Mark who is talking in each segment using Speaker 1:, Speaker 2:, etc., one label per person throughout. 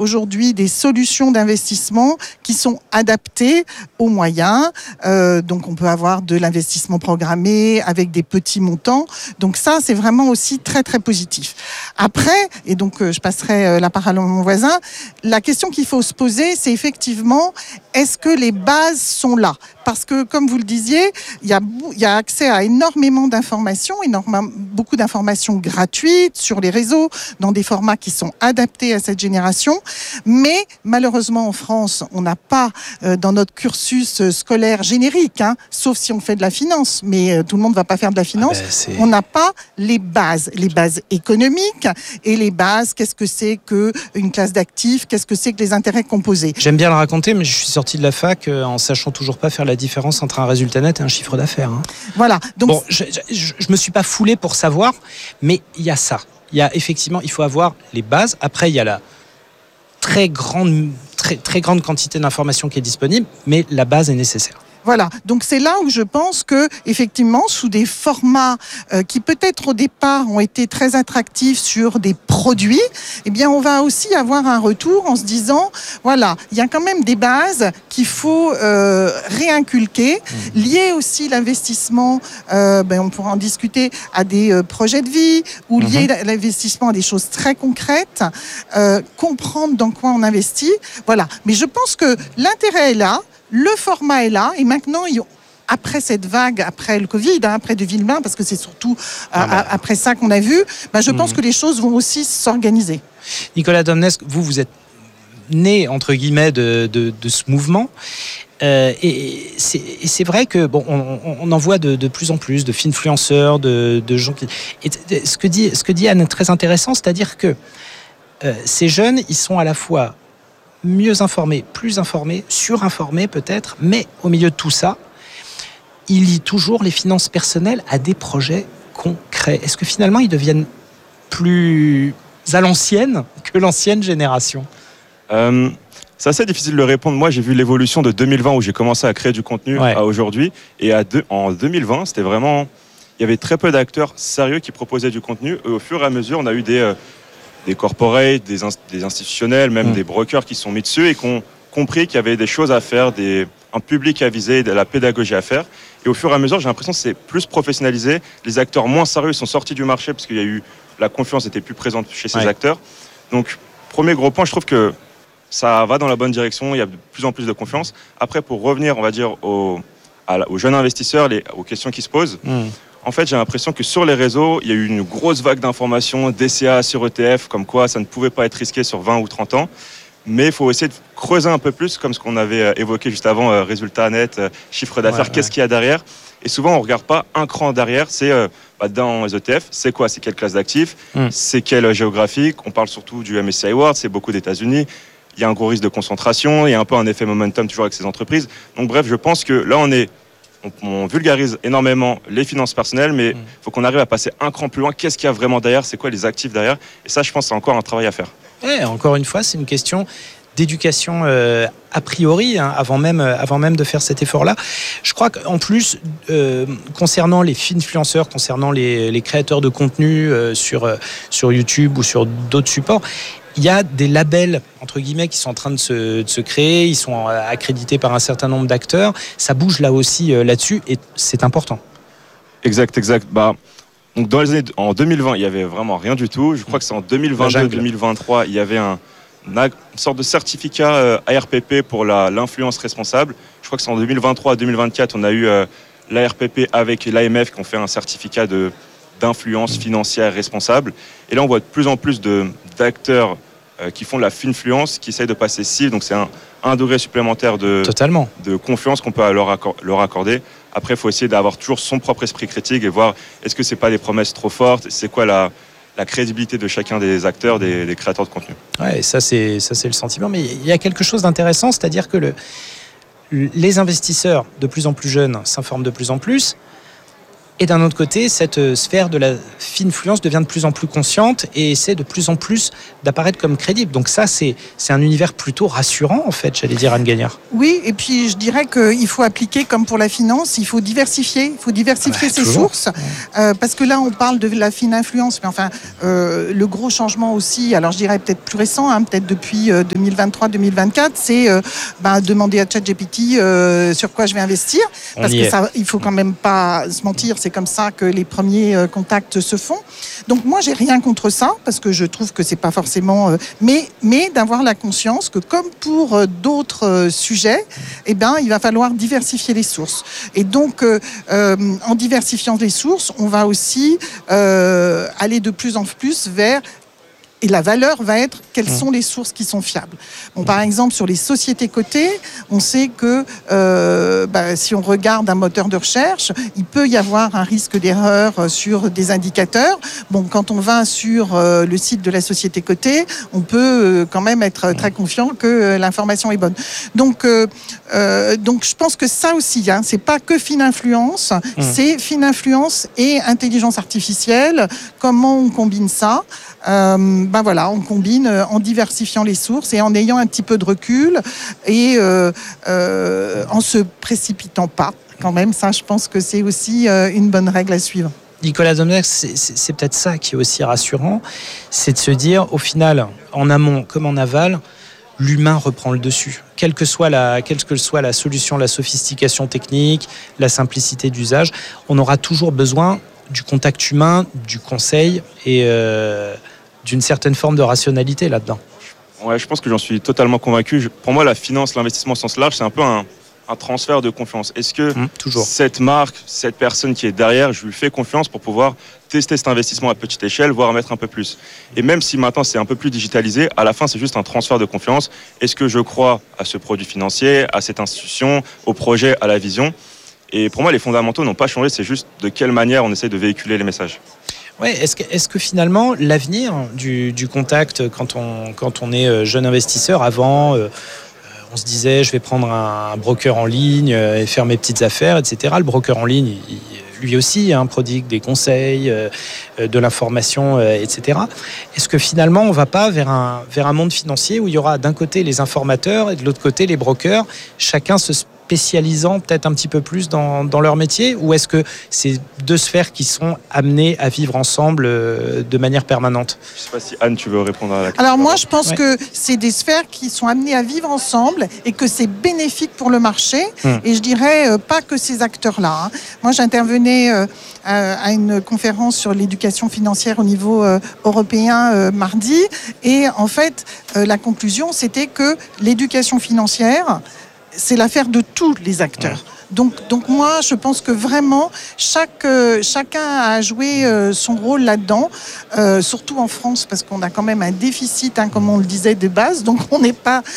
Speaker 1: aujourd'hui des solutions d'investissement qui sont adaptées aux moyens. Donc on peut avoir de l'investissement programmé avec des petits montants. Donc ça, c'est vraiment aussi très très positif. Après, et donc je passerai la parole à mon voisin, la question qu'il faut se poser, c'est effectivement, est-ce que les bases sont là ? Parce que, comme vous le disiez, il y a accès à énormément d'informations, beaucoup d'informations gratuites sur les réseaux, dans des formats qui sont adaptés à cette génération. Mais malheureusement, en France, on n'a pas dans notre cursus scolaire générique, sauf si on fait de la finance, mais tout le monde ne va pas faire de la finance. On n'a pas les bases économiques et les bases, qu'est-ce que c'est qu'une classe d'actifs, qu'est-ce que c'est que les intérêts composés.
Speaker 2: J'aime bien le raconter, mais je suis sorti de la fac en sachant toujours pas faire la différence entre un résultat net et un chiffre d'affaires.
Speaker 1: Voilà. Donc,
Speaker 2: bon, je me suis pas foulé pour savoir, mais il y a ça. Il y a effectivement, il faut avoir les bases. Après, il y a la très grande quantité d'informations qui est disponible, mais la base est nécessaire.
Speaker 1: Voilà, donc c'est là où je pense que effectivement, sous des formats qui peut-être au départ ont été très attractifs sur des produits, eh bien on va aussi avoir un retour en se disant, voilà, il y a quand même des bases qu'il faut réinculquer, liées aussi l'investissement, on pourra en discuter, à des projets de vie, ou lier l'investissement à des choses très concrètes, comprendre dans quoi on investit, voilà. Mais je pense que l'intérêt est là. Le format est là et maintenant, après cette vague, après le Covid, après 2020, parce que c'est surtout après ça qu'on a vu, je pense que les choses vont aussi s'organiser.
Speaker 2: Nicolas Domnesque, vous êtes né, entre guillemets, de ce mouvement. Et c'est vrai que on en voit de plus en plus de finfluenceurs, de gens qui... Et ce que dit Anne est très intéressant, c'est-à-dire que ces jeunes, ils sont à la fois mieux informés, plus informés, surinformés peut-être, mais au milieu de tout ça, ils lient toujours les finances personnelles à des projets concrets. Est-ce que finalement, ils deviennent plus à l'ancienne que l'ancienne génération ?
Speaker 3: C'est assez difficile de le répondre. Moi, j'ai vu l'évolution de 2020 où j'ai commencé à créer du contenu à aujourd'hui. Et en 2020, c'était vraiment... Il y avait très peu d'acteurs sérieux qui proposaient du contenu. Et au fur et à mesure, on a eu des corporates, des institutionnels, même des brokers qui sont mis dessus et qui ont compris qu'il y avait des choses à faire, un public à viser, de la pédagogie à faire. Et au fur et à mesure, j'ai l'impression que c'est plus professionnalisé. Les acteurs moins sérieux sont sortis du marché parce qu'il y a eu la confiance n'était plus présente chez ces acteurs. Donc, premier gros point, je trouve que ça va dans la bonne direction. Il y a de plus en plus de confiance. Après, pour revenir, on va dire, aux jeunes investisseurs, aux questions qui se posent, en fait, j'ai l'impression que sur les réseaux, il y a eu une grosse vague d'informations, DCA sur ETF, comme quoi ça ne pouvait pas être risqué sur 20 ou 30 ans. Mais il faut essayer de creuser un peu plus, comme ce qu'on avait évoqué juste avant, résultat net, chiffre d'affaires, qu'est-ce qu'il y a derrière. Et souvent, on ne regarde pas un cran derrière. C'est dans les ETF, c'est quoi ? C'est quelle classe d'actifs ? C'est quelle géographique ? On parle surtout du MSCI World, c'est beaucoup d'États-Unis. Il y a un gros risque de concentration, il y a un peu un effet momentum toujours avec ces entreprises. Donc bref, je pense que là, on vulgarise énormément les finances personnelles, mais il faut qu'on arrive à passer un cran plus loin. Qu'est-ce qu'il y a vraiment derrière ? C'est quoi les actifs derrière ? Et ça, je pense, c'est encore un travail à faire.
Speaker 2: Encore une fois, c'est une question d'éducation a priori, avant même de faire cet effort-là. Je crois qu'en plus, concernant les finfluenceurs, concernant les créateurs de contenu sur YouTube ou sur d'autres supports, il y a des labels, entre guillemets, qui sont en train de se créer. Ils sont accrédités par un certain nombre d'acteurs. Ça bouge là aussi là-dessus et c'est important.
Speaker 3: Exact. Donc en 2020, il n'y avait vraiment rien du tout. Je crois que c'est en 2022-2023, il y avait une sorte de certificat ARPP pour l'influence responsable. Je crois que c'est en 2023-2024, on a eu l'ARPP avec l'AMF qui ont fait un certificat d'influence financière responsable. Et là, on voit de plus en plus d'acteurs qui font de la finfluence, qui essayent de passer cible. Donc, c'est un degré supplémentaire de confiance qu'on peut leur accorder. Après, il faut essayer d'avoir toujours son propre esprit critique et voir est-ce que ce n'est pas des promesses trop fortes ? C'est quoi la crédibilité de chacun des acteurs, des créateurs de contenu ?
Speaker 2: Ouais, ça c'est le sentiment. Mais il y a quelque chose d'intéressant, c'est-à-dire que les investisseurs de plus en plus jeunes s'informent de plus en plus. Et d'un autre côté, cette sphère de la finfluence devient de plus en plus consciente et essaie de plus en plus d'apparaître comme crédible. Donc ça, c'est un univers plutôt rassurant, en fait, j'allais dire, Anne Gagnard.
Speaker 1: Oui, et puis je dirais qu'il faut appliquer, comme pour la finance, il faut diversifier. Il faut diversifier ses sources. Parce que là, on parle de la fine influence, mais enfin, le gros changement aussi, alors je dirais peut-être plus récent, peut-être depuis 2023-2024, c'est demander à ChatGPT sur quoi je vais investir. Parce que ça, il faut quand même pas se mentir, c'est comme ça que les premiers contacts se font. Donc moi, j'ai rien contre ça, parce que je trouve que c'est pas forcément... mais d'avoir la conscience que comme pour d'autres sujets, il va falloir diversifier les sources. Et donc, en diversifiant les sources, on va aussi aller de plus en plus vers... Et la valeur va être quelles sont les sources qui sont fiables. Bon, par exemple, sur les sociétés cotées, on sait que si on regarde un moteur de recherche, il peut y avoir un risque d'erreur sur des indicateurs. Bon, quand on va sur le site de la société cotée, on peut quand même être très confiant que l'information est bonne. Donc je pense que ça aussi, c'est pas que fine influence, c'est fine influence et intelligence artificielle. Comment on combine ça ? On combine en diversifiant les sources et en ayant un petit peu de recul et en se précipitant pas. Quand même, ça, je pense que c'est aussi une bonne règle à suivre.
Speaker 2: Nicolas Domnès, c'est peut-être ça qui est aussi rassurant, c'est de se dire, au final, en amont comme en aval, l'humain reprend le dessus. Quelle que soit la solution, la sophistication technique, la simplicité d'usage, on aura toujours besoin du contact humain, du conseil et d'une certaine forme de rationalité là-dedans.
Speaker 3: Ouais, je pense que j'en suis totalement convaincu. Pour moi, la finance, l'investissement au sens large, c'est un peu un transfert de confiance. Est-ce que cette marque, cette personne qui est derrière, je lui fais confiance pour pouvoir tester cet investissement à petite échelle, voire mettre un peu plus. Et même si maintenant c'est un peu plus digitalisé, à la fin c'est juste un transfert de confiance. Est-ce que je crois à ce produit financier, à cette institution, au projet, à la vision ? Et pour moi, les fondamentaux n'ont pas changé, c'est juste de quelle manière on essaie de véhiculer les messages.
Speaker 2: Ouais, est-ce que finalement l'avenir du contact quand on est jeune investisseur, avant on se disait je vais prendre un broker en ligne et faire mes petites affaires, etc. Le broker en ligne, lui aussi prodigue des conseils, de l'information, etc. Est-ce que finalement on ne va pas vers un monde financier où il y aura d'un côté les informateurs et de l'autre côté les brokers, chacun se spécialisant peut-être un petit peu plus dans leur métier, ou est-ce que c'est deux sphères qui sont amenées à vivre ensemble de manière permanente ?
Speaker 3: Je ne sais pas si Anne, tu veux répondre à la question.
Speaker 1: Alors moi, je pense que c'est des sphères qui sont amenées à vivre ensemble et que c'est bénéfique pour le marché. Et je dirais pas que ces acteurs-là. Moi, j'intervenais à une conférence sur l'éducation financière au niveau européen mardi. Et en fait, la conclusion, c'était que l'éducation financière, c'est l'affaire de tous les acteurs. Donc moi, je pense que vraiment, chacun a joué son rôle là-dedans, surtout en France, parce qu'on a quand même un déficit, comme on le disait, de base. Donc on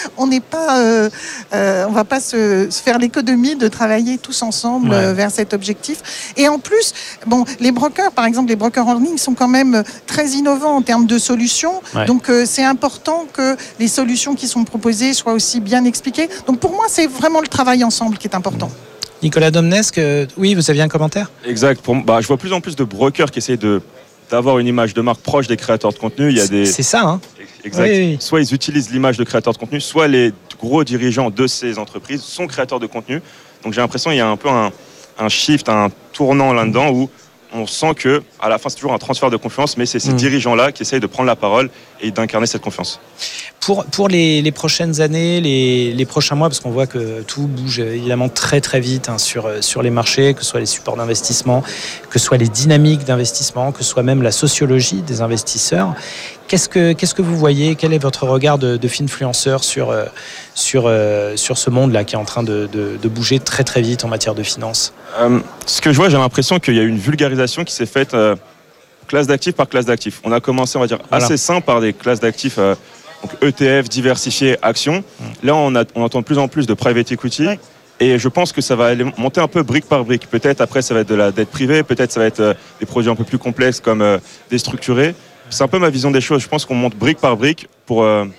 Speaker 1: va pas se faire l'économie de travailler tous ensemble vers cet objectif. Et en plus, les brokers, par exemple, les brokers en ligne sont quand même très innovants en termes de solutions. Donc c'est important que les solutions qui sont proposées soient aussi bien expliquées. Donc pour moi, c'est vraiment le travail ensemble qui est important.
Speaker 2: Nicolas Domnès, oui, vous aviez un commentaire ?
Speaker 3: Exact. Je vois plus en plus de brokers qui essayent d'avoir une image de marque proche des créateurs de contenu.
Speaker 2: C'est ça,
Speaker 3: Exact. Oui. Soit ils utilisent l'image de créateurs de contenu, soit les gros dirigeants de ces entreprises sont créateurs de contenu. Donc j'ai l'impression qu'il y a un peu un shift, un tournant là-dedans où on sent que à la fin c'est toujours un transfert de confiance, mais c'est ces dirigeants-là qui essayent de prendre la parole et d'incarner cette confiance.
Speaker 2: Pour les prochaines années, les prochains mois, parce qu'on voit que tout bouge évidemment très très vite sur les marchés, que ce soit les supports d'investissement, que ce soit les dynamiques d'investissement, que ce soit même la sociologie des investisseurs. Qu'est-ce que vous voyez ? Quel est votre regard de finfluenceur sur ce monde-là qui est en train de bouger très très vite en matière de finance ?
Speaker 3: Ce que je vois, j'ai l'impression qu'il y a une vulgarisation qui s'est faite classe d'actifs par classe d'actifs. On a commencé, on va dire, assez simple par des classes d'actifs, donc ETF, diversifiés, actions. Là, on entend de plus en plus de private equity. Et je pense que ça va aller monter un peu brique par brique. Peut-être après, ça va être de la dette privée. Peut-être ça va être des produits un peu plus complexes comme déstructurés. C'est un peu ma vision des choses. Je pense qu'on monte brique par brique pour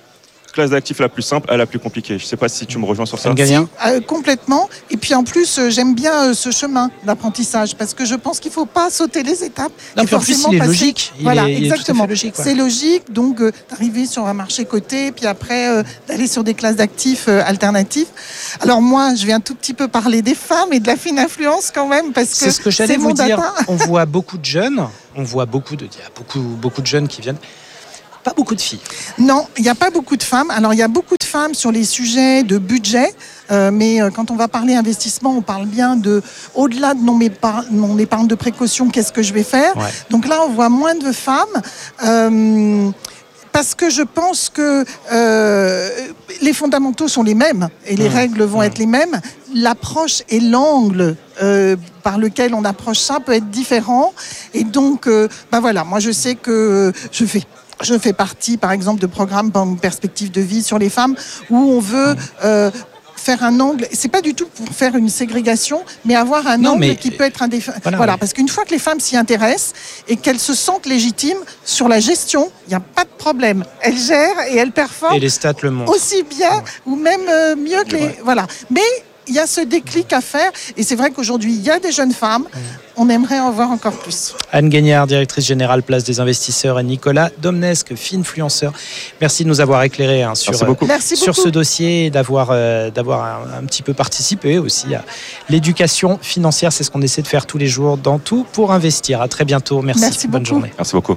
Speaker 3: classe d'actifs la plus simple à la plus compliquée. Je ne sais pas si tu me rejoins sur ça.
Speaker 1: Complètement. Et puis en plus, j'aime bien ce chemin d'apprentissage parce que je pense qu'il ne faut pas sauter les étapes.
Speaker 2: Non, puis en plus, il est logique.
Speaker 1: Exactement.
Speaker 2: Logique,
Speaker 1: c'est logique, donc d'arriver sur un marché coté, puis après d'aller sur des classes d'actifs alternatifs. Alors moi, je vais un tout petit peu parler des femmes et de la fine influence quand même parce que
Speaker 2: c'est ce que j'allais vous dire. On voit beaucoup de jeunes. Il y a beaucoup de jeunes qui viennent. Pas beaucoup de filles.
Speaker 1: Non, il n'y a pas beaucoup de femmes. Alors, il y a beaucoup de femmes sur les sujets de budget, mais quand on va parler investissement, on parle bien au-delà de mon épargne de précaution, qu'est-ce que je vais faire. Ouais. Donc là, on voit moins de femmes. Parce que je pense que les fondamentaux sont les mêmes et les règles vont être les mêmes. L'approche et l'angle par lequel on approche ça peut être différent. Et donc, voilà, moi je sais que je fais partie, par exemple, de programmes en perspective de vie sur les femmes où on veut faire un angle. C'est pas du tout pour faire une ségrégation, mais avoir un angle qui peut être voilà, parce qu'une fois que les femmes s'y intéressent et qu'elles se sentent légitimes sur la gestion, il n'y a pas de problème. Elles gèrent et elles performent.
Speaker 2: Et les stats le montrent.
Speaker 1: Aussi bien ou même mieux que les. Voilà. Mais il y a ce déclic à faire et c'est vrai qu'aujourd'hui il y a des jeunes femmes, on aimerait en voir encore plus.
Speaker 2: Anne Guignard, directrice générale Place des Investisseurs, et Nicolas Domnesque, finfluenceur. Merci de nous avoir éclairé sur ce dossier et d'avoir un petit peu participé aussi à l'éducation financière. C'est ce qu'on essaie de faire tous les jours dans Tout pour investir. À très bientôt. Merci bonne journée.
Speaker 3: Merci beaucoup.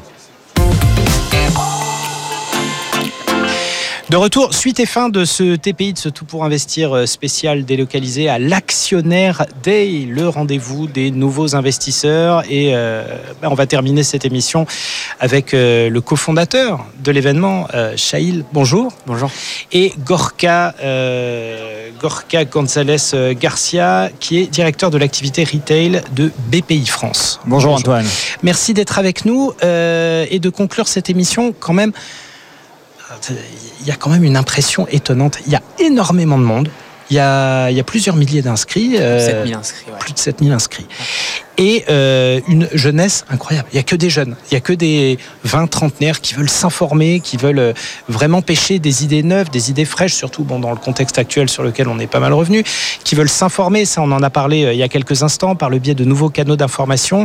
Speaker 2: De retour, suite et fin de ce TPI, de ce Tout pour investir spécial délocalisé à l'Actionnaire Day, le rendez-vous des nouveaux investisseurs. Et on va terminer cette émission avec le cofondateur de l'événement, Shail, bonjour.
Speaker 4: Bonjour.
Speaker 2: Et Gorka González Garcia, qui est directeur de l'activité retail de BPI France.
Speaker 4: Bonjour Antoine.
Speaker 2: Merci d'être avec nous et de conclure cette émission quand même. Il y a quand même une impression étonnante. Il y a énormément de monde. Il y a plusieurs milliers d'inscrits.
Speaker 4: 7000 inscrits. Ouais.
Speaker 2: Plus de 7000 inscrits. Et une jeunesse incroyable. Il n'y a que des jeunes. Il n'y a que des 20-trentenaires qui veulent s'informer, qui veulent vraiment pêcher des idées neuves, des idées fraîches, surtout dans le contexte actuel sur lequel on est pas mal revenu, qui veulent s'informer. Ça, on en a parlé il y a quelques instants par le biais de nouveaux canaux d'information.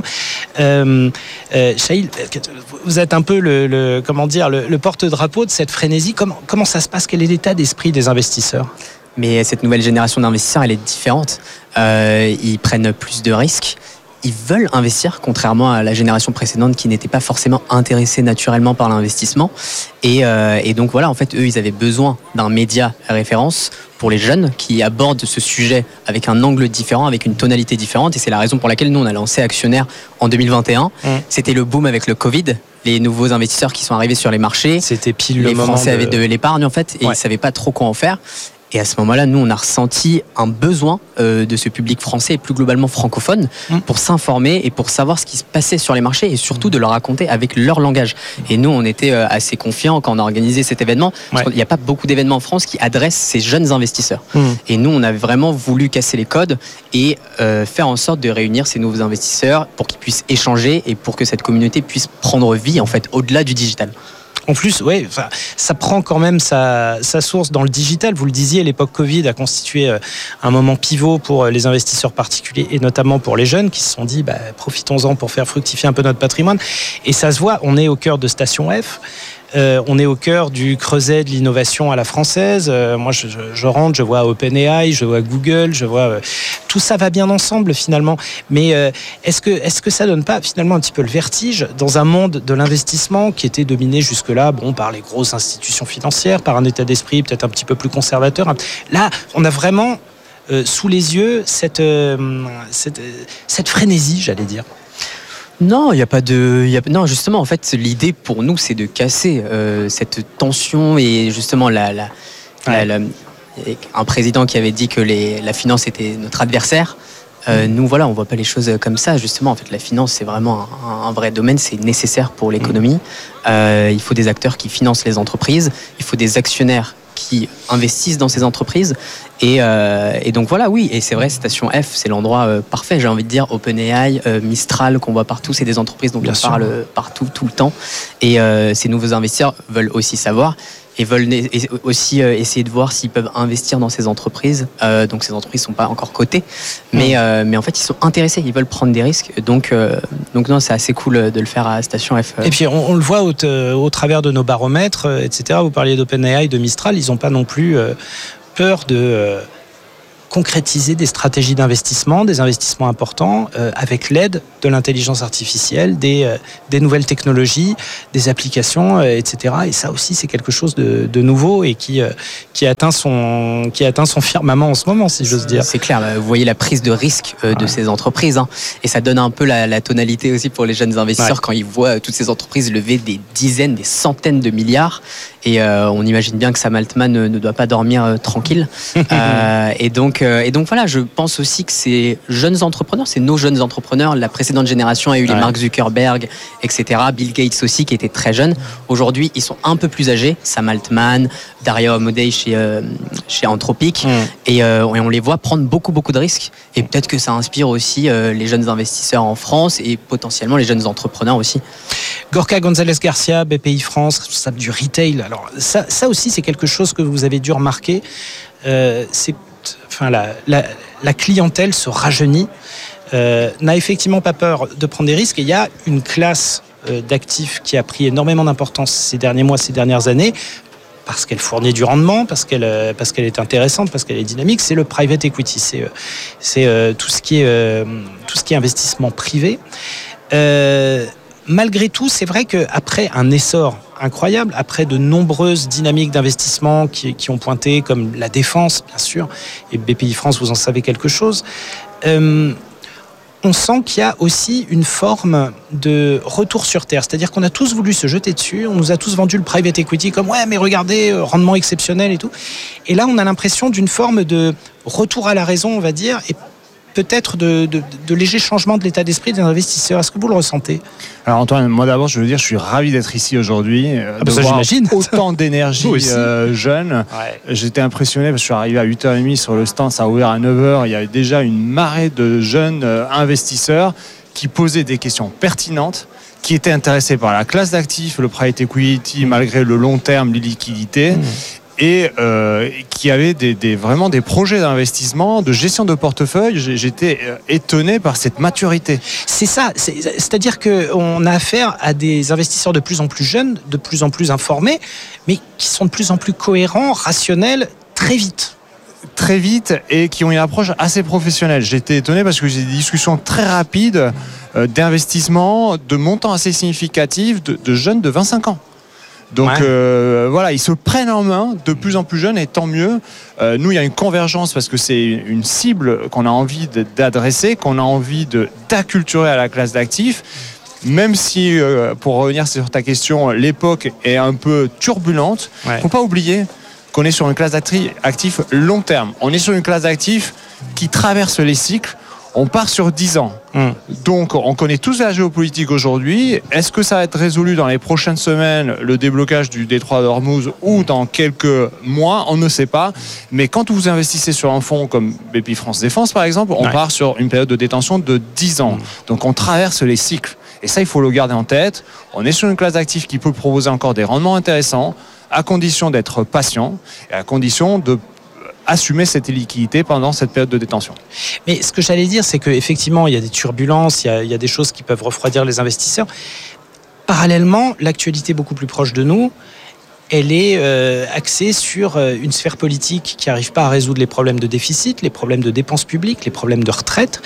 Speaker 2: Shail, vous êtes un peu le porte-drapeau de cette frénésie. Comment ça se passe ? Quel est l'état d'esprit des investisseurs ?
Speaker 4: Mais cette nouvelle génération d'investisseurs, elle est différente. Ils prennent plus de risques. Ils veulent investir, contrairement à la génération précédente qui n'était pas forcément intéressée naturellement par l'investissement. Et donc voilà, en fait, eux, ils avaient besoin d'un média référence pour les jeunes qui abordent ce sujet avec un angle différent, avec une tonalité différente. Et c'est la raison pour laquelle nous, on a lancé Actionnaire en 2021. C'était le boom avec le Covid. Les nouveaux investisseurs qui sont arrivés sur les marchés.
Speaker 2: C'était pile le moment.
Speaker 4: Les Français avaient de l'épargne, en fait, et ils ne savaient pas trop quoi en faire. Et à ce moment-là, nous, on a ressenti un besoin de ce public français et plus globalement francophone pour s'informer et pour savoir ce qui se passait sur les marchés et surtout de leur raconter avec leur langage. Et nous, on était assez confiants quand on a organisé cet événement. Parce qu'il n'y a pas beaucoup d'événements en France qui adressent ces jeunes investisseurs. Et nous, on avait vraiment voulu casser les codes et faire en sorte de réunir ces nouveaux investisseurs pour qu'ils puissent échanger et pour que cette communauté puisse prendre vie, en fait, au-delà du digital.
Speaker 2: En plus, ça prend quand même sa source dans le digital. Vous le disiez, l'époque Covid a constitué un moment pivot pour les investisseurs particuliers et notamment pour les jeunes qui se sont dit profitons-en pour faire fructifier un peu notre patrimoine. Et ça se voit, on est au cœur de Station F. On est au cœur du creuset de l'innovation à la française. Moi, je rentre, je vois OpenAI, je vois Google, je vois tout ça va bien ensemble finalement. Mais est-ce que ça donne pas finalement un petit peu le vertige dans un monde de l'investissement qui était dominé jusque-là, par les grosses institutions financières, par un état d'esprit peut-être un petit peu plus conservateur. Là, on a vraiment sous les yeux cette frénésie, j'allais dire.
Speaker 4: Non, il y a pas de. Non, justement, en fait, l'idée pour nous, c'est de casser cette tension et justement un président qui avait dit que la finance était notre adversaire. Nous, voilà, on voit pas les choses comme ça. Justement, en fait, la finance, c'est vraiment un vrai domaine. C'est nécessaire pour l'économie. Il faut des acteurs qui financent les entreprises. Il faut des actionnaires qui investissent dans ces entreprises et donc voilà, oui, et c'est vrai, Station F, c'est l'endroit parfait, j'ai envie de dire. OpenAI, Mistral qu'on voit partout, c'est des entreprises dont on parle partout tout le temps et ces nouveaux investisseurs veulent aussi savoir et veulent aussi essayer de voir s'ils peuvent investir dans ces entreprises. Donc ces entreprises ne sont pas encore cotées, mais en fait ils sont intéressés, ils veulent prendre des risques. Donc non, c'est assez cool de le faire à Station F.
Speaker 2: Et puis on le voit au travers de nos baromètres, etc. Vous parliez d'OpenAI, de Mistral, ils n'ont pas non plus peur de concrétiser des stratégies d'investissement, des investissements importants avec l'aide de l'intelligence artificielle, des nouvelles technologies, des applications, etc. Et ça aussi, c'est quelque chose de nouveau et qui atteint son firmament en ce moment, si j'ose dire.
Speaker 4: C'est clair, vous voyez la prise de risque de ces entreprises, hein, et ça donne un peu la tonalité aussi pour les jeunes investisseurs quand ils voient toutes ces entreprises lever des dizaines, des centaines de milliards. Et on imagine bien que Sam Altman ne doit pas dormir tranquille. Et donc voilà, je pense aussi que ces jeunes entrepreneurs, c'est nos jeunes entrepreneurs. La précédente génération a eu les Mark Zuckerberg, etc. Bill Gates aussi, qui était très jeune. Aujourd'hui, ils sont un peu plus âgés. Sam Altman, Dario Amodei chez Anthropic. Et on les voit prendre beaucoup de risques. Et peut-être que ça inspire aussi les jeunes investisseurs en France et potentiellement les jeunes entrepreneurs aussi.
Speaker 2: Gorka González Garcia, BPI France, responsable du retail. Alors ça aussi, c'est quelque chose que vous avez dû remarquer. La clientèle se rajeunit, n'a effectivement pas peur de prendre des risques. Et il y a une classe d'actifs qui a pris énormément d'importance ces derniers mois, ces dernières années, parce qu'elle fournit du rendement, parce qu'elle est intéressante, parce qu'elle est dynamique. C'est le private equity, c'est tout ce qui est investissement privé. Malgré tout, c'est vrai qu'après un essor incroyable, après de nombreuses dynamiques d'investissement qui ont pointé, comme la défense, bien sûr, et BPI France, vous en savez quelque chose, on sent qu'il y a aussi une forme de retour sur terre. C'est-à-dire qu'on a tous voulu se jeter dessus, on nous a tous vendu le private equity comme « ouais, mais regardez, rendement exceptionnel et tout ». Et là, on a l'impression d'une forme de retour à la raison, on va dire, et peut-être de légers changements de l'état d'esprit des investisseurs. Est-ce que vous le ressentez ?
Speaker 5: Alors Antoine, moi d'abord, je veux dire, je suis ravi d'être ici aujourd'hui, de voir autant d'énergie jeune. Ouais. J'étais impressionné parce que je suis arrivé à 8h30 sur le stand, ça a ouvert à 9h. Il y avait déjà une marée de jeunes investisseurs qui posaient des questions pertinentes, qui étaient intéressés par la classe d'actifs, le private equity, malgré le long terme, les liquidités. Et qui avaient vraiment des projets d'investissement, de gestion de portefeuille. J'étais étonné par cette maturité.
Speaker 2: C'est ça, c'est-à-dire qu'on a affaire à des investisseurs de plus en plus jeunes, de plus en plus informés, mais qui sont de plus en plus cohérents, rationnels, très vite et qui ont une approche assez professionnelle. J'étais étonné parce que j'ai des discussions très rapides d'investissement, de montants assez significatifs de jeunes de 25 ans. Donc voilà, ils se prennent en main de plus en plus jeunes et tant mieux. Nous, il y a une convergence parce que c'est une cible qu'on a envie d'adresser, qu'on a envie d'acculturer à la classe d'actifs. Même si, pour revenir sur ta question, l'époque est un peu turbulente, il ne faut pas oublier qu'on est sur une classe d'actifs long terme. On est sur une classe d'actifs qui traverse les cycles. On part sur 10 ans. Donc, on connaît tous la géopolitique aujourd'hui. Est-ce que ça va être résolu dans les prochaines semaines, le déblocage du détroit d'Ormuz, ou dans quelques mois? On ne sait pas. Mais quand vous investissez sur un fonds comme BPI France Défense, par exemple, on part sur une période de détention de 10 ans. Donc, on traverse les cycles. Et ça, il faut le garder en tête. On est sur une classe d'actifs qui peut proposer encore des rendements intéressants, à condition d'être patient et à condition de assumer cette liquidité pendant cette période de détention. Mais ce que j'allais dire, c'est qu'effectivement, il y a des turbulences, il y a des choses qui peuvent refroidir les investisseurs. Parallèlement, l'actualité beaucoup plus proche de nous, elle est axée sur une sphère politique qui n'arrive pas à résoudre les problèmes de déficit, les problèmes de dépenses publiques, les problèmes de retraite.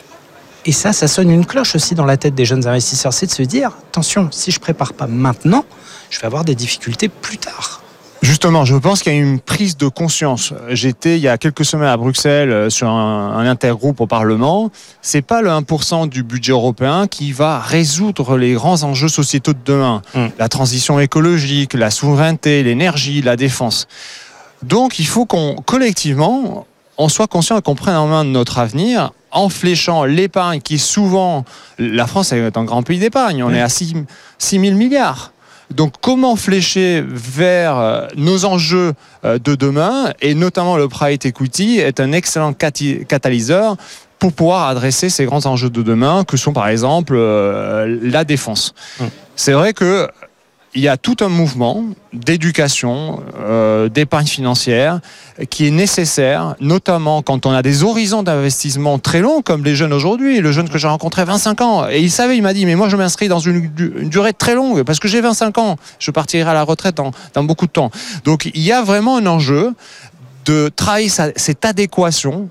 Speaker 2: Et ça sonne une cloche aussi dans la tête des jeunes investisseurs. C'est de se dire, attention, si je ne prépare pas maintenant, je vais avoir des difficultés plus tard.
Speaker 5: Justement, je pense qu'il y a une prise de conscience. J'étais il y a quelques semaines à Bruxelles sur un intergroupe au Parlement. C'est pas le 1% du budget européen qui va résoudre les grands enjeux sociétaux de demain. La transition écologique, la souveraineté, l'énergie, la défense. Donc il faut collectivement, on soit conscient et qu'on prenne en main notre avenir en fléchant l'épargne qui souvent... La France est un grand pays d'épargne. On est à 6 000 milliards. Donc, comment flécher vers nos enjeux de demain, et notamment le private equity est un excellent catalyseur pour pouvoir adresser ces grands enjeux de demain, que sont par exemple la défense. C'est vrai que il y a tout un mouvement d'éducation, d'épargne financière qui est nécessaire, notamment quand on a des horizons d'investissement très longs, comme les jeunes aujourd'hui. Le jeune que j'ai rencontré 25 ans, et il m'a dit, mais moi je m'inscris dans une durée très longue, parce que j'ai 25 ans, je partirai à la retraite dans beaucoup de temps. Donc il y a vraiment un enjeu de travailler cette adéquation,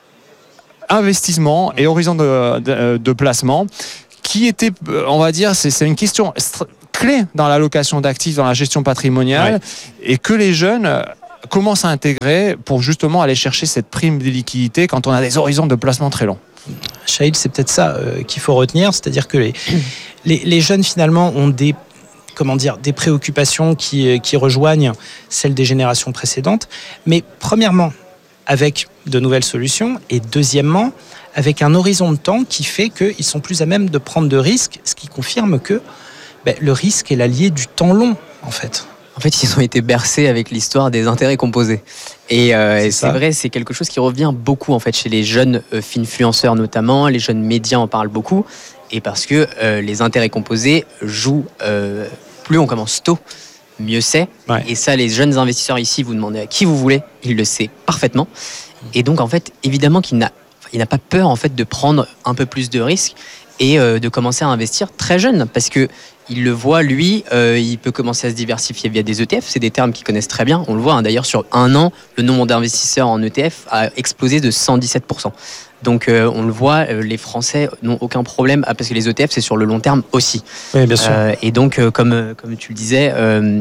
Speaker 5: investissement et horizon de placement, qui était, on va dire, c'est une question clé dans l'allocation d'actifs, dans la gestion patrimoniale, et que les jeunes commencent à intégrer pour justement aller chercher cette prime de liquidité quand on a des horizons de placement très longs.
Speaker 2: Shahil, c'est peut-être ça qu'il faut retenir, c'est-à-dire que les jeunes finalement ont des préoccupations qui rejoignent celles des générations précédentes, mais premièrement avec de nouvelles solutions, et deuxièmement avec un horizon de temps qui fait qu'ils sont plus à même de prendre de risques, ce qui confirme que le risque est l'allié du temps long, en fait.
Speaker 4: En fait, ils ont été bercés avec l'histoire des intérêts composés. Et c'est vrai, c'est quelque chose qui revient beaucoup en fait chez les jeunes finfluenceurs notamment, les jeunes médias en parlent beaucoup, et parce que les intérêts composés jouent, plus on commence tôt, mieux c'est. Ouais. Et ça, les jeunes investisseurs ici, vous demandez à qui vous voulez, il le sait parfaitement. Et donc en fait, évidemment qu'il n'a pas peur en fait de prendre un peu plus de risques et de commencer à investir très jeune, parce que il le voit, lui, il peut commencer à se diversifier via des ETF, c'est des termes qu'il connaissent très bien, on le voit, hein, d'ailleurs sur un an, le nombre d'investisseurs en ETF a explosé de 117%. Donc on le voit, les Français n'ont aucun problème, parce que les ETF c'est sur le long terme aussi.
Speaker 2: Oui, bien sûr.
Speaker 4: Et donc comme tu le disais,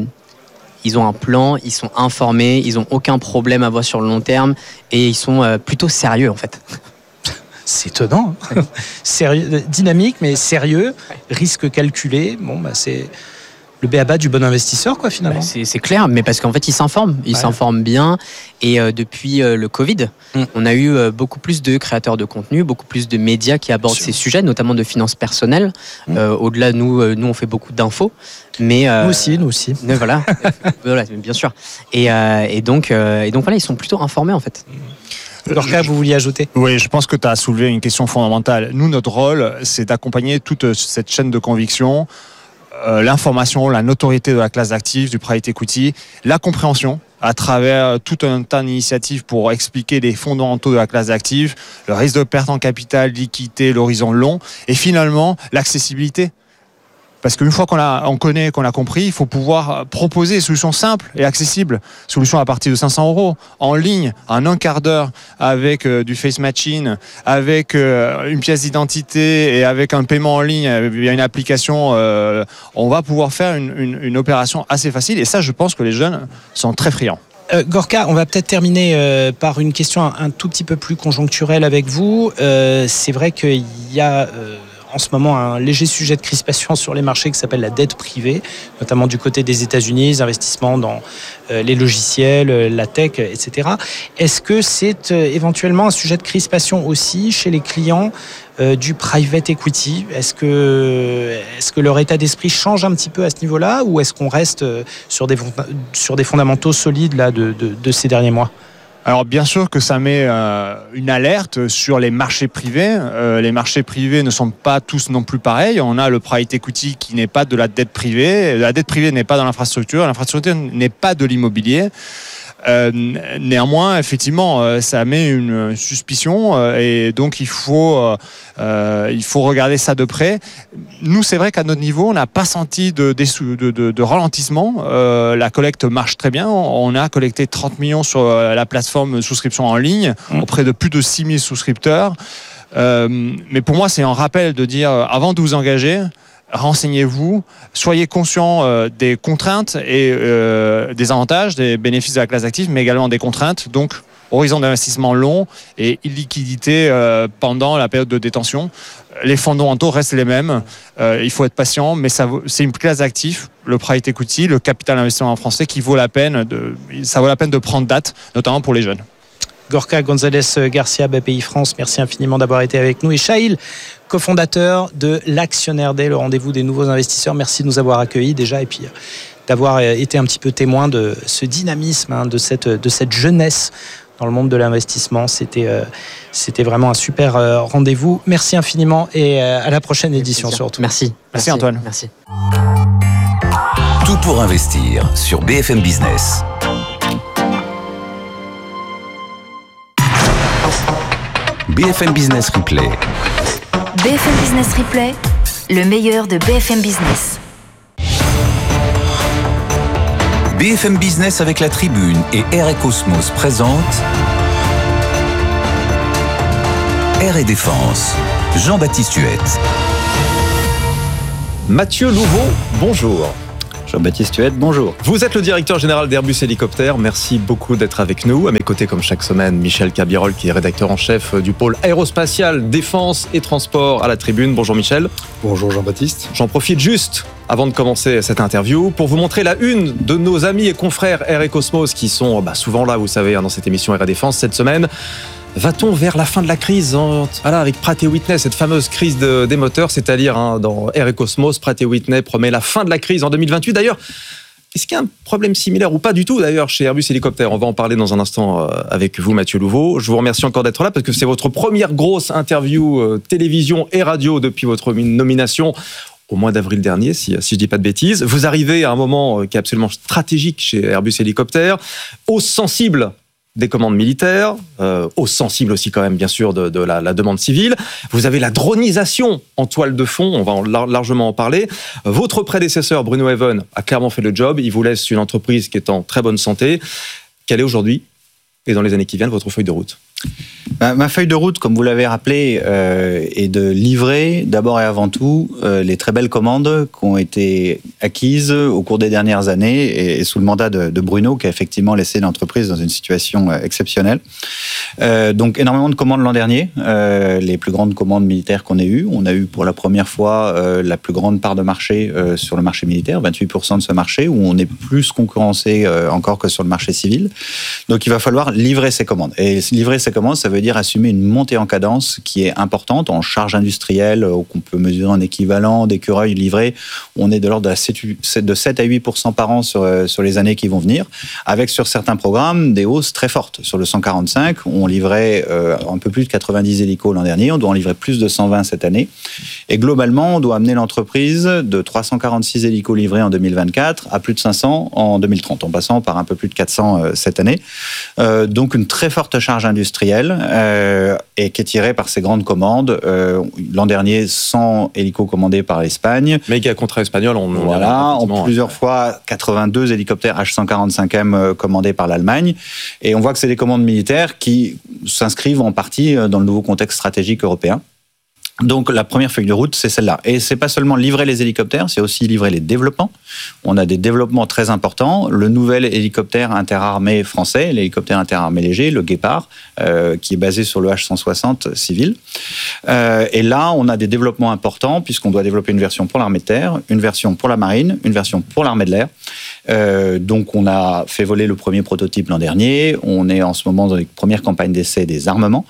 Speaker 4: ils ont un plan, ils sont informés, ils n'ont aucun problème à voir sur le long terme, et ils sont plutôt sérieux en fait.
Speaker 2: C'est étonnant, sérieux, dynamique mais sérieux, risque calculé. C'est le b.a.-ba du bon investisseur, quoi, finalement.
Speaker 4: C'est clair, mais parce qu'en fait, ils s'informent bien. Et depuis le Covid, on a eu beaucoup plus de créateurs de contenu, beaucoup plus de médias qui abordent ces sujets, notamment de finances personnelles. Au-delà, nous, on fait beaucoup d'infos. Mais
Speaker 2: nous aussi.
Speaker 4: Voilà, bien sûr. Et donc voilà, ils sont plutôt informés en fait.
Speaker 2: Gorka, vous vouliez ajouter ?
Speaker 5: Oui, je pense que tu as soulevé une question fondamentale. Nous, notre rôle, c'est d'accompagner toute cette chaîne de conviction, l'information, la notoriété de la classe d'actifs, du private equity, la compréhension à travers tout un tas d'initiatives pour expliquer les fondamentaux de la classe d'actifs, le risque de perte en capital, liquidité, l'horizon long, et finalement l'accessibilité. Parce qu'une fois qu'on a compris, il faut pouvoir proposer des solutions simples et accessibles. Solutions à partir de 500 €, en ligne, en un quart d'heure, avec du face matching, avec une pièce d'identité et avec un paiement en ligne via une application. On va pouvoir faire une opération assez facile. Et ça, je pense que les jeunes sont très friands.
Speaker 2: Gorka, on va peut-être terminer par une question un tout petit peu plus conjoncturelle avec vous. C'est vrai qu'il y a en ce moment un léger sujet de crispation sur les marchés qui s'appelle la dette privée, notamment du côté des États-Unis, les investissements dans les logiciels, la tech, etc. Est-ce que c'est éventuellement un sujet de crispation aussi chez les clients du private equity ? Est-ce que leur état d'esprit change un petit peu à ce niveau-là, ou est-ce qu'on reste sur des fondamentaux solides là, de ces derniers mois ?
Speaker 5: Alors bien sûr que ça met une alerte sur les marchés privés. Les marchés privés ne sont pas tous non plus pareils. On a le private equity qui n'est pas de la dette privée. La dette privée n'est pas dans l'infrastructure. L'infrastructure n'est pas de l'immobilier. Néanmoins, effectivement, ça met une suspicion et donc il faut regarder ça de près. Nous, c'est vrai qu'à notre niveau, on n'a pas senti de ralentissement. La collecte marche très bien. On a collecté 30 millions sur la plateforme souscription en ligne auprès de plus de 6000 souscripteurs. Mais pour moi, c'est un rappel de dire, avant de vous engager, renseignez-vous, soyez conscient des contraintes et des avantages, des bénéfices de la classe d'actifs, mais également des contraintes. Donc, horizon d'investissement long et illiquidité pendant la période de détention. Les fondamentaux restent les mêmes. Il faut être patient, mais c'est une classe d'actifs, le private equity, le capital investissement français, qui vaut la peine de prendre date, notamment pour les jeunes.
Speaker 2: Gorka González-Garcia, BPI France, merci infiniment d'avoir été avec nous. Et Shahil, cofondateur de l'Actionnaire Day, le rendez-vous des nouveaux investisseurs. Merci de nous avoir accueillis déjà et puis d'avoir été un petit peu témoin de ce dynamisme, de cette jeunesse dans le monde de l'investissement. C'était vraiment un super rendez-vous. Merci infiniment et à la prochaine édition surtout.
Speaker 4: Merci
Speaker 5: Antoine.
Speaker 4: Merci.
Speaker 6: Tout pour investir sur BFM Business. BFM Business Replay.
Speaker 7: BFM Business Replay, le meilleur de BFM Business.
Speaker 6: BFM Business avec la Tribune et Air & Cosmos présente Air & Défense. Jean-Baptiste Huette.
Speaker 8: Mathieu Louveau, bonjour.
Speaker 9: Jean-Baptiste Huette, bonjour.
Speaker 8: Vous êtes le directeur général d'Airbus Hélicoptère. Merci beaucoup d'être avec nous. À mes côtés, comme chaque semaine, Michel Cabirol, qui est rédacteur en chef du pôle aérospatial, défense et transport à la Tribune. Bonjour Michel.
Speaker 10: Bonjour Jean-Baptiste.
Speaker 8: J'en profite juste, avant de commencer cette interview, pour vous montrer la une de nos amis et confrères Air & Cosmos, qui sont souvent là, vous savez, dans cette émission Air & Défense. Cette semaine, va-t-on vers la fin de la crise avec Pratt & Whitney, cette fameuse crise des moteurs, c'est-à-dire dans Air & Cosmos, Pratt & Whitney promet la fin de la crise en 2028. D'ailleurs, est-ce qu'il y a un problème similaire ou pas du tout d'ailleurs chez Airbus Hélicoptère ? On va en parler dans un instant avec vous, Mathieu Louveau. Je vous remercie encore d'être là parce que c'est votre première grosse interview télévision et radio depuis votre nomination au mois d'avril dernier, si je dis pas de bêtises. Vous arrivez à un moment qui est absolument stratégique chez Airbus Hélicoptère, hausse sensible des commandes militaires, hausse sensible aussi quand même bien sûr de la demande civile. Vous avez la dronisation en toile de fond, on va largement en parler. Votre prédécesseur Bruno Haven a clairement fait le job, il vous laisse une entreprise qui est en très bonne santé. Quelle est aujourd'hui et dans les années qui viennent votre feuille de route ?
Speaker 9: Ma feuille de route, comme vous l'avez rappelé, est de livrer d'abord et avant tout les très belles commandes qui ont été acquises au cours des dernières années et sous le mandat de Bruno, qui a effectivement laissé l'entreprise dans une situation exceptionnelle. Donc énormément de commandes l'an dernier, les plus grandes commandes militaires qu'on ait eues. On a eu pour la première fois la plus grande part de marché sur le marché militaire, 28% de ce marché, où on est plus concurrencé encore que sur le marché civil. Donc il va falloir livrer ces commandes. Et livrer ces commandes, ça veut dire assumer une montée en cadence qui est importante en charge industrielle, qu'on peut mesurer en équivalent d'écureuils livrés. On est de l'ordre de 7 à 8% par an sur les années qui vont venir, avec sur certains programmes des hausses très fortes. Sur le 145, on livrait un peu plus de 90 hélicos l'an dernier, on doit en livrer plus de 120 cette année. Et globalement, on doit amener l'entreprise de 346 hélicos livrés en 2024 à plus de 500 en 2030, en passant par un peu plus de 400 cette année. Donc une très forte charge industrielle et qui est tirée par ces grandes commandes. L'an dernier, 100 hélicos commandés par l'Espagne.
Speaker 8: Méga contrat espagnol,
Speaker 9: en plusieurs fois 82 hélicoptères H145M commandés par l'Allemagne. Et on voit que c'est des commandes militaires qui s'inscrivent en partie dans le nouveau contexte stratégique européen. Donc la première feuille de route, c'est celle-là. Et c'est pas seulement livrer les hélicoptères, c'est aussi livrer les développements. On a des développements très importants. Le nouvel hélicoptère interarmé français, l'hélicoptère interarmé léger, le Guépard, qui est basé sur le H160 civil. Et là, on a des développements importants puisqu'on doit développer une version pour l'armée de terre, une version pour la marine, une version pour l'armée de l'air. Donc on a fait voler le premier prototype l'an dernier. On est en ce moment dans les premières campagnes d'essai des armements.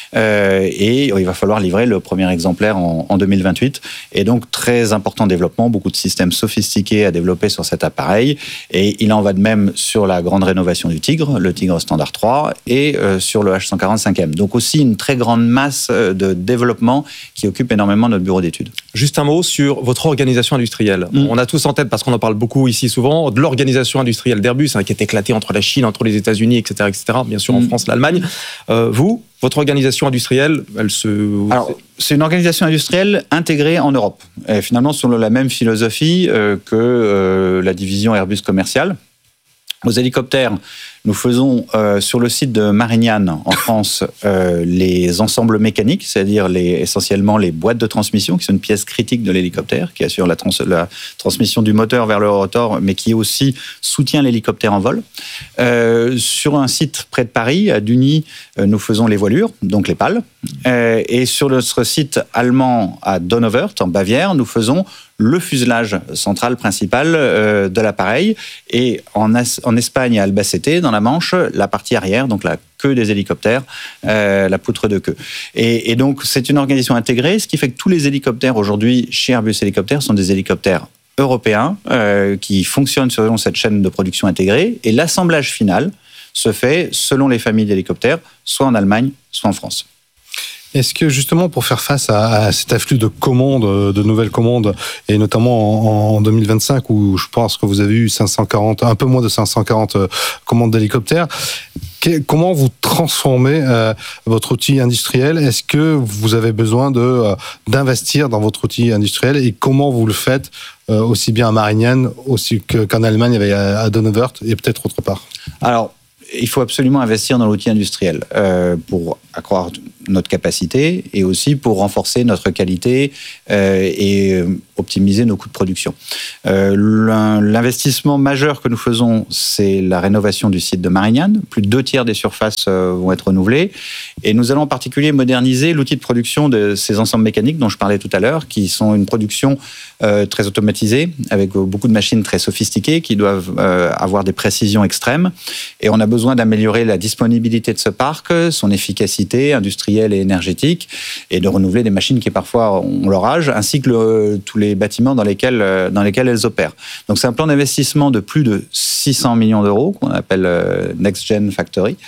Speaker 9: Et il va falloir livrer le premier exemplaire en 2028. Et donc, très important développement, beaucoup de systèmes sophistiqués à développer sur cet appareil. Et il en va de même sur la grande rénovation du Tigre, le Tigre Standard 3, et sur le H145M. Donc aussi une très grande masse de développement qui occupe énormément notre bureau d'études.
Speaker 8: Juste un mot sur votre organisation industrielle. On a tous en tête, parce qu'on en parle beaucoup ici souvent, de l'organisation industrielle d'Airbus, qui est éclatée entre la Chine, entre les États-Unis, etc., bien sûr en France, l'Allemagne. Votre organisation industrielle, Alors,
Speaker 9: c'est une organisation industrielle intégrée en Europe. Et finalement, sur la même philosophie que la division Airbus commerciale. Aux hélicoptères, nous faisons sur le site de Marignane, en France, les ensembles mécaniques, c'est-à-dire essentiellement les boîtes de transmission, qui sont une pièce critique de l'hélicoptère, qui assure la transmission du moteur vers le rotor, mais qui aussi soutient l'hélicoptère en vol. Sur un site près de Paris, à Duny, nous faisons les voilures, donc les pales. Et sur notre site allemand à Donauwörth, en Bavière, nous faisons le fuselage central principal de l'appareil. Et en Espagne, à Albacete, dans la Manche, la partie arrière, donc la queue des hélicoptères, la poutre de queue. Et donc, c'est une organisation intégrée, ce qui fait que tous les hélicoptères aujourd'hui chez Airbus Hélicoptère sont des hélicoptères européens qui fonctionnent selon cette chaîne de production intégrée. Et l'assemblage final se fait selon les familles d'hélicoptères, soit en Allemagne, soit en France.
Speaker 10: Est-ce que justement pour faire face à cet afflux de commandes, de nouvelles commandes, et notamment en 2025 où je pense que vous avez eu un peu moins de 540 commandes d'hélicoptères, comment vous transformez votre outil industriel? Est-ce que vous avez besoin d'investir dans votre outil industriel et comment vous le faites aussi bien à Marignane aussi qu'en Allemagne avec à Donauwörth et peut-être autre part?
Speaker 9: Alors, il faut absolument investir dans l'outil industriel pour accroître notre capacité et aussi pour renforcer notre qualité et optimiser nos coûts de production. L'investissement majeur que nous faisons, c'est la rénovation du site de Marignane. Plus de 2/3 des surfaces vont être renouvelées. Et nous allons en particulier moderniser l'outil de production de ces ensembles mécaniques dont je parlais tout à l'heure, qui sont une production très automatisée, avec beaucoup de machines très sophistiquées qui doivent avoir des précisions extrêmes. Et on a besoin d'améliorer la disponibilité de ce parc, son efficacité industrielle et énergétique, et de renouveler des machines qui parfois ont leur âge, ainsi que tous les bâtiments dans lesquels elles opèrent. Donc c'est un plan d'investissement de plus de 600 millions d'euros, qu'on appelle Next Gen Factory,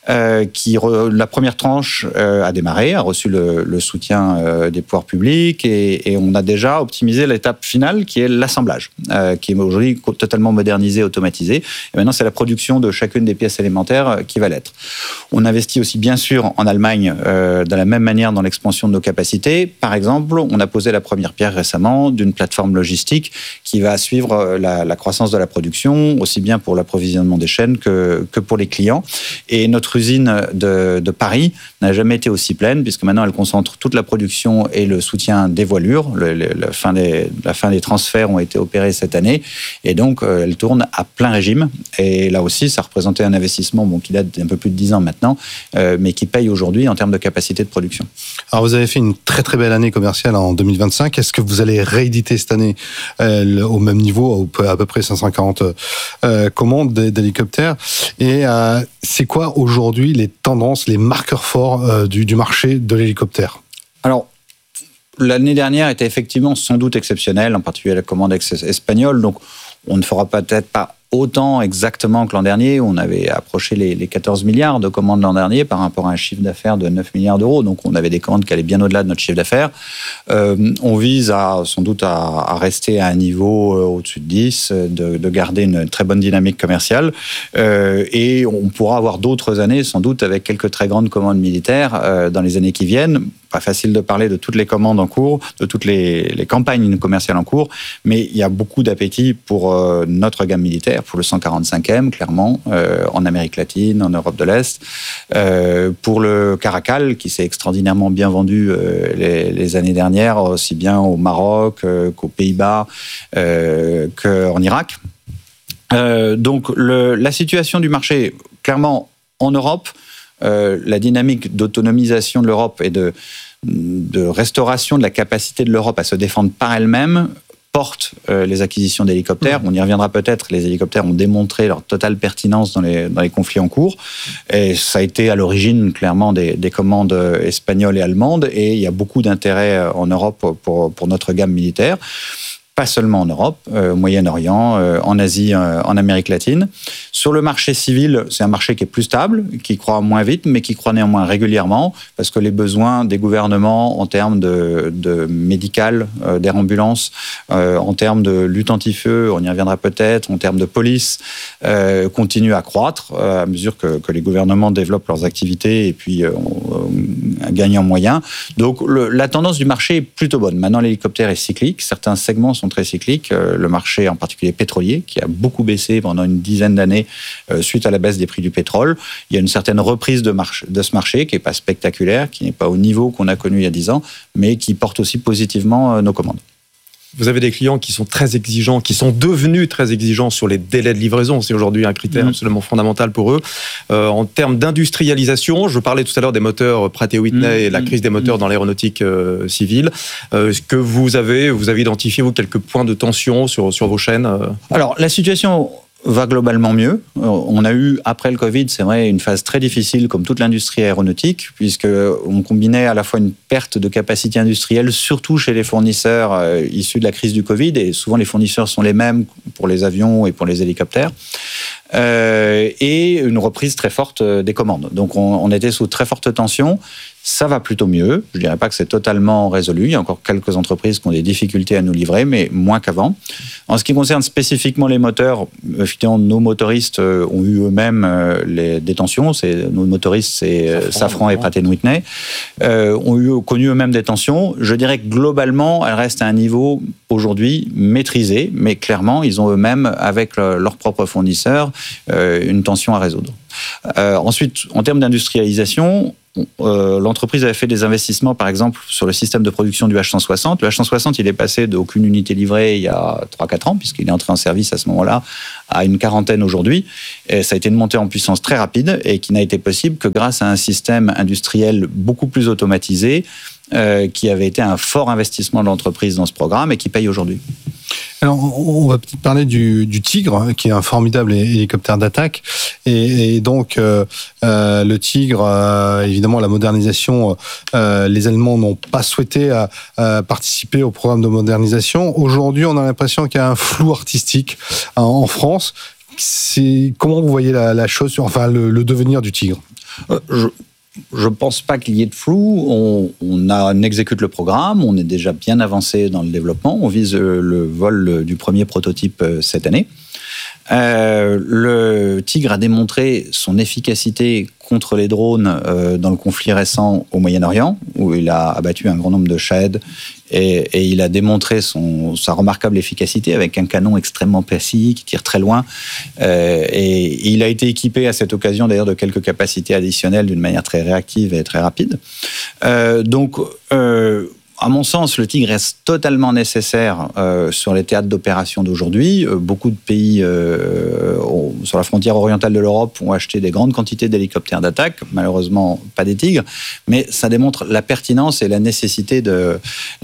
Speaker 9: la première tranche a démarré, a reçu le soutien des pouvoirs publics, et on a déjà optimisé l'étape finale, qui est l'assemblage, qui est aujourd'hui totalement modernisé, automatisé. Et maintenant, c'est la production de chacune des pièces élémentaires qui va l'être. On investit aussi, bien sûr, en Allemagne, de la même manière dans l'expansion de nos capacités. Par exemple, on a posé la première pierre récemment d'une plateforme logistique qui va suivre la croissance de la production, aussi bien pour l'approvisionnement des chaînes que pour les clients. Et notre usine de Paris n'a jamais été aussi pleine, puisque maintenant elle concentre toute la production et le soutien des voilures. La fin des transferts ont été opérés cette année, et donc elle tourne à plein régime. Et là aussi, ça représentait un investissement qui date d'un peu plus de 10 ans maintenant, mais qui paye aujourd'hui en termes de capacité de production.
Speaker 10: Alors vous avez fait une très très belle année commerciale en 2025. Est-ce que vous allez rééditer cette année au même niveau, à peu près 540 commandes d'hélicoptères? Et c'est quoi aujourd'hui les tendances, les marqueurs forts du marché de l'hélicoptère?
Speaker 9: Alors, l'année dernière était effectivement sans doute exceptionnelle, en particulier la commande espagnole. Donc, on ne fera peut-être pas autant exactement que l'an dernier. On avait approché les 14 milliards de commandes l'an dernier par rapport à un chiffre d'affaires de 9 milliards d'euros. Donc, on avait des commandes qui allaient bien au-delà de notre chiffre d'affaires. On vise sans doute à rester à un niveau au-dessus de 10, de garder une très bonne dynamique commerciale. Et on pourra avoir d'autres années, sans doute, avec quelques très grandes commandes militaires dans les années qui viennent. Pas facile de parler de toutes les commandes en cours, de toutes les campagnes commerciales en cours, mais il y a beaucoup d'appétit pour notre gamme militaire, pour le 145e, clairement, en Amérique latine, en Europe de l'Est, pour le Caracal, qui s'est extraordinairement bien vendu les années dernières, aussi bien au Maroc qu'aux Pays-Bas, qu'en Irak. Donc la situation du marché, clairement, en Europe, la dynamique d'autonomisation de l'Europe et de restauration de la capacité de l'Europe à se défendre par elle-même porte les acquisitions d'hélicoptères. On y reviendra peut-être. Les hélicoptères ont démontré leur totale pertinence dans les conflits en cours. Et ça a été à l'origine, clairement, des commandes espagnoles et allemandes. Et il y a beaucoup d'intérêt en Europe pour notre gamme militaire. Pas seulement en Europe, au Moyen-Orient, en Asie, en Amérique latine. Sur le marché civil, c'est un marché qui est plus stable, qui croît moins vite, mais qui croît néanmoins régulièrement, parce que les besoins des gouvernements en termes de médical, d'air ambulance, en termes de lutte anti-feu, on y reviendra peut-être, en termes de police, continuent à croître à mesure que les gouvernements développent leurs activités et puis gagnent en moyens. Donc la tendance du marché est plutôt bonne. Maintenant, l'hélicoptère est cyclique. Certains segments sont très cycliques. Le marché, en particulier pétrolier, qui a beaucoup baissé pendant une dizaine d'années suite à la baisse des prix du pétrole. Il y a une certaine reprise de ce marché qui n'est pas spectaculaire, qui n'est pas au niveau qu'on a connu il y a 10 ans, mais qui porte aussi positivement nos commandes.
Speaker 8: Vous avez des clients qui sont très exigeants, qui sont devenus très exigeants sur les délais de livraison. C'est aujourd'hui un critère absolument fondamental pour eux. En termes d'industrialisation, je parlais tout à l'heure des moteurs Pratt & Whitney et la crise des moteurs dans l'aéronautique civile. Est-ce que vous avez identifié quelques points de tension sur vos chaînes?
Speaker 9: Alors, la situation va globalement mieux. On a eu, après le Covid, c'est vrai, une phase très difficile, comme toute l'industrie aéronautique, puisqu'on combinait à la fois une perte de capacité industrielle, surtout chez les fournisseurs issus de la crise du Covid, et souvent les fournisseurs sont les mêmes pour les avions et pour les hélicoptères, et une reprise très forte des commandes. Donc on était sous très forte tension. Ça va plutôt mieux. Je ne dirais pas que c'est totalement résolu. Il y a encore quelques entreprises qui ont des difficultés à nous livrer, mais moins qu'avant. En ce qui concerne spécifiquement les moteurs, effectivement, nos motoristes ont eu eux-mêmes des tensions. Nos motoristes, c'est Safran et Pratt & Whitney, ont connu eux-mêmes des tensions. Je dirais que globalement, elles restent à un niveau aujourd'hui maîtrisé, mais clairement, ils ont eux-mêmes, avec leurs propres fournisseurs, une tension à résoudre. Ensuite, en termes d'industrialisation, l'entreprise avait fait des investissements, par exemple, sur le système de production du H160. Le H160, il est passé d'aucune unité livrée il y a 3-4 ans, puisqu'il est entré en service à ce moment-là, à une quarantaine aujourd'hui. Et ça a été une montée en puissance très rapide et qui n'a été possible que grâce à un système industriel beaucoup plus automatisé, qui avait été un fort investissement de l'entreprise dans ce programme et qui paye aujourd'hui.
Speaker 10: Alors, on va peut-être parler du Tigre, qui est un formidable hélicoptère d'attaque. Et donc, le Tigre, évidemment, la modernisation, les Allemands n'ont pas souhaité participer au programme de modernisation. Aujourd'hui, on a l'impression qu'il y a un flou artistique en France. Comment vous voyez la chose, enfin, le devenir du Tigre ?
Speaker 9: Je ne pense pas qu'il y ait de flou. On exécute le programme, on est déjà bien avancé dans le développement. On vise le vol du premier prototype cette année. Le Tigre a démontré son efficacité contre les drones dans le conflit récent au Moyen-Orient, où il a abattu un grand nombre de Shahed et il a démontré sa remarquable efficacité avec un canon extrêmement précis qui tire très loin. Et il a été équipé à cette occasion d'ailleurs de quelques capacités additionnelles d'une manière très réactive et très rapide. À mon sens, le Tigre reste totalement nécessaire sur les théâtres d'opération d'aujourd'hui. Beaucoup de pays sur la frontière orientale de l'Europe ont acheté des grandes quantités d'hélicoptères d'attaque. Malheureusement, pas des Tigres. Mais ça démontre la pertinence et la nécessité de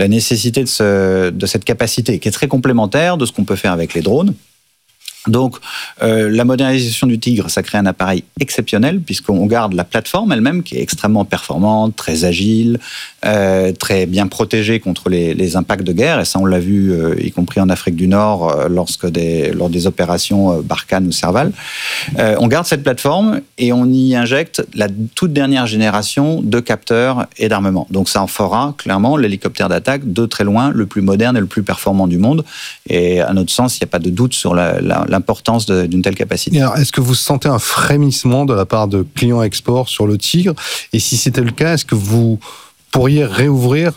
Speaker 9: cette capacité, qui est très complémentaire de ce qu'on peut faire avec les drones. Donc, la modernisation du Tigre, ça crée un appareil exceptionnel puisqu'on garde la plateforme elle-même qui est extrêmement performante, très agile, très bien protégée contre les impacts de guerre. Et ça, on l'a vu, y compris en Afrique du Nord, lors des opérations Barkhane ou Serval. On garde cette plateforme et on y injecte la toute dernière génération de capteurs et d'armement. Donc, ça en fera clairement l'hélicoptère d'attaque de très loin le plus moderne et le plus performant du monde. Et à notre sens, il n'y a pas de doute sur l'importance d'une telle capacité.
Speaker 10: Alors, est-ce que vous sentez un frémissement de la part de clients export sur le Tigre ? Et si c'était le cas, est-ce que vous pourriez rouvrir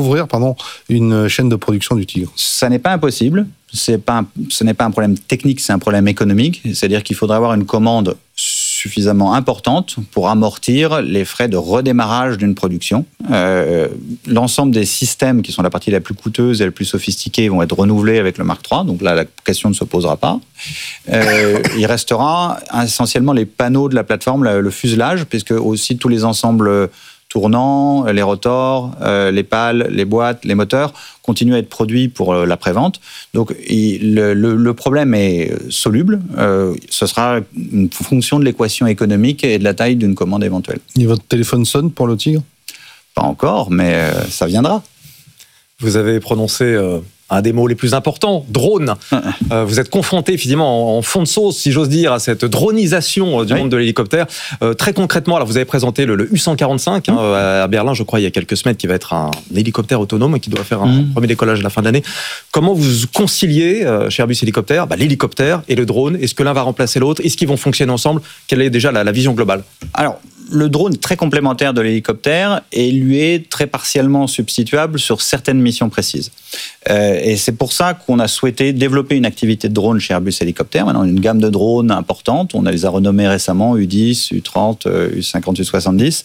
Speaker 10: une chaîne de production du Tigre ?
Speaker 9: Ça n'est pas impossible. Ce n'est pas un problème technique, c'est un problème économique. C'est-à-dire qu'il faudra avoir une commande suffisamment importante pour amortir les frais de redémarrage d'une production. L'ensemble des systèmes qui sont la partie la plus coûteuse et la plus sophistiquée vont être renouvelés avec le Mark III, donc là la question ne se posera pas. Il restera essentiellement les panneaux de la plateforme, le fuselage, puisque aussi tous les ensembles tournants, les rotors, les pales, les boîtes, les moteurs continuent à être produits pour l'après-vente. Donc le problème est soluble. Ce sera une fonction de l'équation économique et de la taille d'une commande éventuelle.
Speaker 10: Et votre téléphone sonne pour le Tigre ?
Speaker 9: Pas encore, mais ça viendra.
Speaker 8: Vous avez prononcé un des mots les plus importants, drone. Vous êtes confronté finalement en fond de sauce, si j'ose dire, à cette dronisation du monde de l'hélicoptère. Très concrètement, alors vous avez présenté le U145 à Berlin, je crois, il y a quelques semaines, qui va être un hélicoptère autonome qui doit faire un premier décollage à la fin de l'année. Comment vous conciliez chez Airbus Hélicoptère l'hélicoptère et le drone ? Est-ce que l'un va remplacer l'autre ? Est-ce qu'ils vont fonctionner ensemble ? Quelle est déjà la vision globale ?
Speaker 9: Alors, le drone est très complémentaire de l'hélicoptère et lui est très partiellement substituable sur certaines missions précises. Et c'est pour ça qu'on a souhaité développer une activité de drone chez Airbus Hélicoptère. Maintenant, une gamme de drones importante. On les a renommés récemment U10, U30, U50, U70.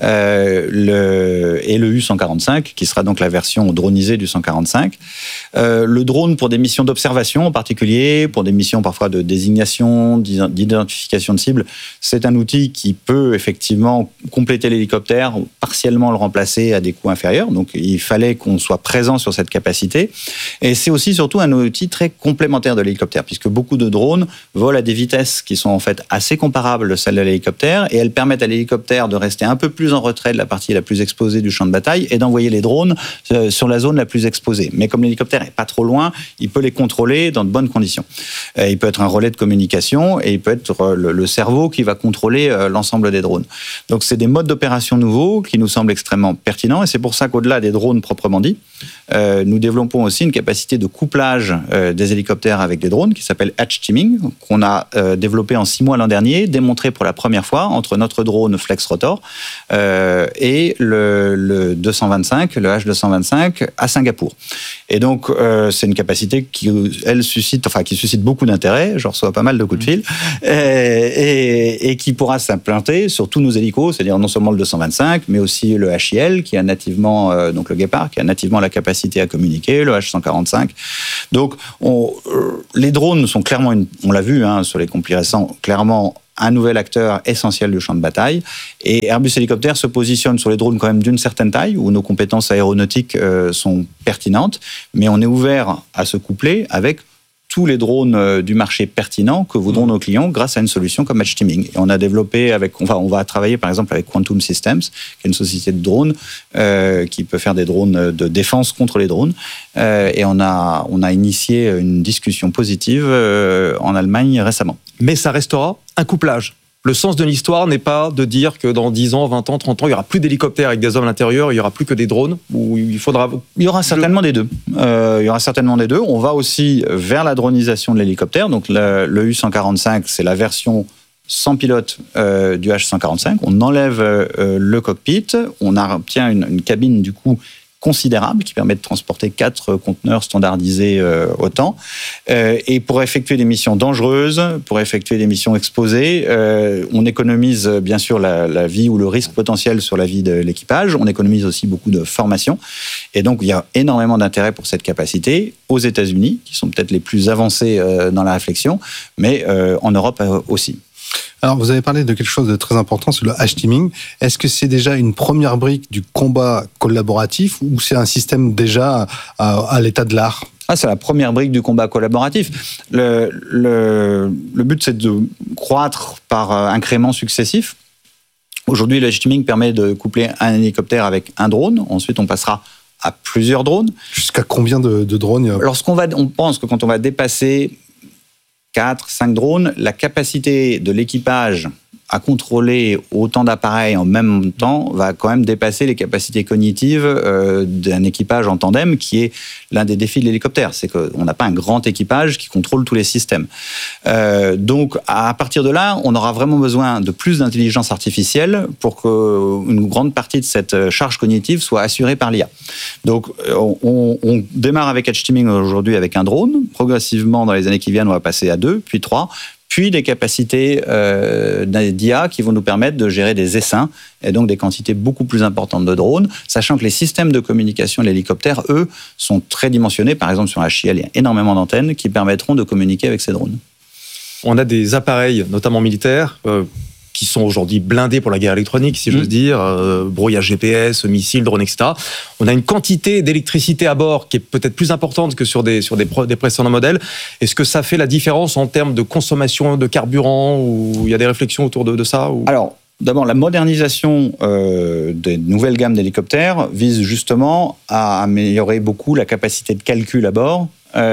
Speaker 9: Et le U145, qui sera donc la version dronisée du 145. Le drone pour des missions d'observation en particulier, pour des missions parfois de désignation, d'identification de cibles, c'est un outil qui peut effectivement compléter l'hélicoptère, partiellement le remplacer à des coûts inférieurs. Donc il fallait qu'on soit présent sur cette capacité. Et c'est aussi surtout un outil très complémentaire de l'hélicoptère, puisque beaucoup de drones volent à des vitesses qui sont en fait assez comparables à celles de l'hélicoptère, et elles permettent à l'hélicoptère de rester un peu plus en retrait de la partie la plus exposée du champ de bataille et d'envoyer les drones sur la zone la plus exposée. Mais comme l'hélicoptère n'est pas trop loin, il peut les contrôler dans de bonnes conditions. Il peut être un relais de communication et il peut être le cerveau qui va contrôler l'ensemble des drones. Donc c'est des modes d'opération nouveaux qui nous semblent extrêmement pertinents et c'est pour ça qu'au-delà des drones proprement dits, nous développons aussi une capacité de couplage des hélicoptères avec des drones qui s'appelle Hatch Teaming, qu'on a développé en 6 mois l'an dernier, démontré pour la première fois entre notre drone Flex Rotor et le 225, le H225 à Singapour. Et donc c'est une capacité qui suscite beaucoup d'intérêt, je reçois pas mal de coups de fil, et qui pourra s'implanter sur tous nos hélicos, c'est-à-dire non seulement le 225, mais aussi le HIL qui a nativement, donc le Guépard, qui a nativement la capacité à communiquer, le H145. Donc les drones sont clairement, on l'a vu sur les conflits récents, clairement un nouvel acteur essentiel du champ de bataille. Et Airbus Hélicoptère se positionne sur les drones quand même d'une certaine taille, où nos compétences aéronautiques sont pertinentes, mais on est ouvert à se coupler avec tous les drones du marché pertinents que voudront nos clients grâce à une solution comme Hatch Teaming. Et on a développé on va travailler par exemple avec Quantum Systems, qui est une société de drones qui peut faire des drones de défense contre les drones. Et on a initié une discussion positive en Allemagne récemment.
Speaker 8: Mais ça restera un couplage. Le sens de l'histoire n'est pas de dire que dans 10 ans, 20 ans, 30 ans, il n'y aura plus d'hélicoptères avec des hommes à l'intérieur, il n'y aura plus que des drones, ou il faudra...
Speaker 9: Il y aura certainement des deux. On va aussi vers la dronisation de l'hélicoptère. Donc le U145, c'est la version sans pilote du H145. On enlève le cockpit, on obtient une cabine du coup considérable qui permet de transporter 4 conteneurs standardisés au temps. Et pour effectuer des missions dangereuses, pour effectuer des missions exposées, on économise bien sûr la vie ou le risque potentiel sur la vie de l'équipage. On économise aussi beaucoup de formation. Et donc, il y a énormément d'intérêt pour cette capacité aux États-Unis, qui sont peut-être les plus avancés dans la réflexion, mais en Europe aussi.
Speaker 10: Alors, vous avez parlé de quelque chose de très important, c'est le Hatch Teaming. Est-ce que c'est déjà une première brique du combat collaboratif ou c'est un système déjà à l'état de l'art ?
Speaker 9: C'est la première brique du combat collaboratif. Le but, c'est de croître par incréments successifs. Aujourd'hui, le Hatch Teaming permet de coupler un hélicoptère avec un drone. Ensuite, on passera à plusieurs drones.
Speaker 10: Jusqu'à combien de drones ?
Speaker 9: On pense que quand on va dépasser 4, 5 drones, la capacité de l'équipage à contrôler autant d'appareils en même temps va quand même dépasser les capacités cognitives d'un équipage en tandem, qui est l'un des défis de l'hélicoptère. C'est qu'on n'a pas un grand équipage qui contrôle tous les systèmes. Donc, à partir de là, on aura vraiment besoin de plus d'intelligence artificielle pour qu'une grande partie de cette charge cognitive soit assurée par l'IA. Donc, on démarre avec Hatch Teaming aujourd'hui avec un drone. Progressivement, dans les années qui viennent, on va passer à 2, puis 3, puis des capacités d'IA qui vont nous permettre de gérer des essaims et donc des quantités beaucoup plus importantes de drones, sachant que les systèmes de communication de l'hélicoptère, eux, sont très dimensionnés. Par exemple, sur HIL, il y a énormément d'antennes qui permettront de communiquer avec ces drones.
Speaker 8: On a des appareils, notamment militaires, qui sont aujourd'hui blindés pour la guerre électronique, si j'ose dire, brouillage GPS, missiles, drones, etc. On a une quantité d'électricité à bord qui est peut-être plus importante que sur des précédents modèles. Est-ce que ça fait la différence en termes de consommation de carburant, ou il y a des réflexions autour de ça ou... Alors,
Speaker 9: d'abord, la modernisation des nouvelles gammes d'hélicoptères vise justement à améliorer beaucoup la capacité de calcul à bord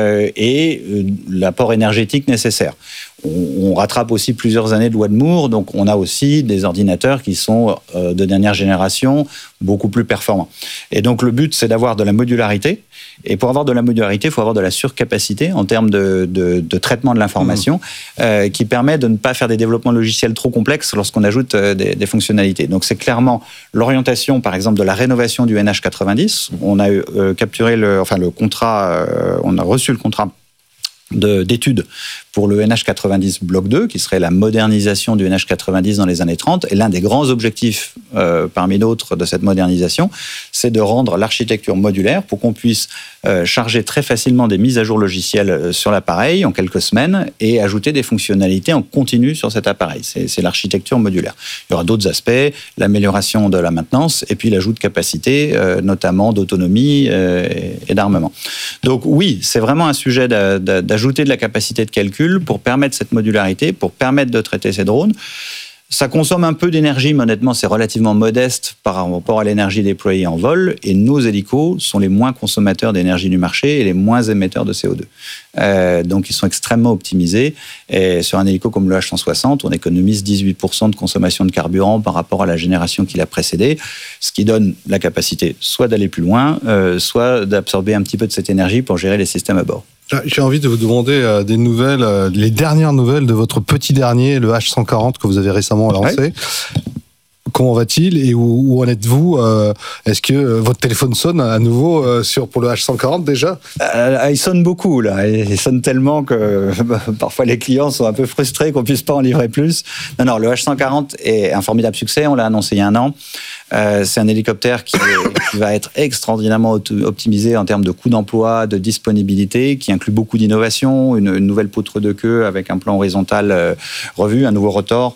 Speaker 9: et l'apport énergétique nécessaire. On rattrape aussi plusieurs années de loi de Moore, donc on a aussi des ordinateurs qui sont de dernière génération, beaucoup plus performants. Et donc le but, c'est d'avoir de la modularité. Et pour avoir de la modularité, il faut avoir de la surcapacité en termes de traitement de l'information qui permet de ne pas faire des développements logiciels trop complexes lorsqu'on ajoute des fonctionnalités. Donc c'est clairement l'orientation, par exemple, de la rénovation du NH90. On a capturé le contrat, on a reçu le contrat d'études pour le NH90 Bloc 2, qui serait la modernisation du NH90 dans les années 30. Et l'un des grands objectifs, parmi d'autres, de cette modernisation, c'est de rendre l'architecture modulaire pour qu'on puisse charger très facilement des mises à jour logicielles sur l'appareil en quelques semaines et ajouter des fonctionnalités en continu sur cet appareil. C'est l'architecture modulaire. Il y aura d'autres aspects, l'amélioration de la maintenance et puis l'ajout de capacité, notamment d'autonomie et d'armement. Donc oui, c'est vraiment un sujet d'ajouter de la capacité de calcul pour permettre cette modularité, pour permettre de traiter ces drones. Ça consomme un peu d'énergie, mais honnêtement, c'est relativement modeste par rapport à l'énergie déployée en vol. Et nos hélicos sont les moins consommateurs d'énergie du marché et les moins émetteurs de CO2. Donc, ils sont extrêmement optimisés. Et sur un hélico comme le H160, on économise 18% de consommation de carburant par rapport à la génération qui l'a précédé, ce qui donne la capacité soit d'aller plus loin, soit d'absorber un petit peu de cette énergie pour gérer les systèmes à bord.
Speaker 10: J'ai envie de vous demander des nouvelles, les dernières nouvelles de votre petit dernier, le H140 que vous avez récemment lancé. Ouais. Comment va-t-il et où en êtes-vous? Est-ce que votre téléphone sonne à nouveau pour le H140 déjà?
Speaker 9: Il sonne beaucoup là. Il sonne tellement que parfois les clients sont un peu frustrés qu'on puisse pas en livrer plus. Non, le H140 est un formidable succès. On l'a annoncé il y a un an. C'est un hélicoptère qui va être extraordinairement optimisé en termes de coût d'emploi, de disponibilité, qui inclut beaucoup d'innovations, une nouvelle poutre de queue avec un plan horizontal revu, un nouveau rotor.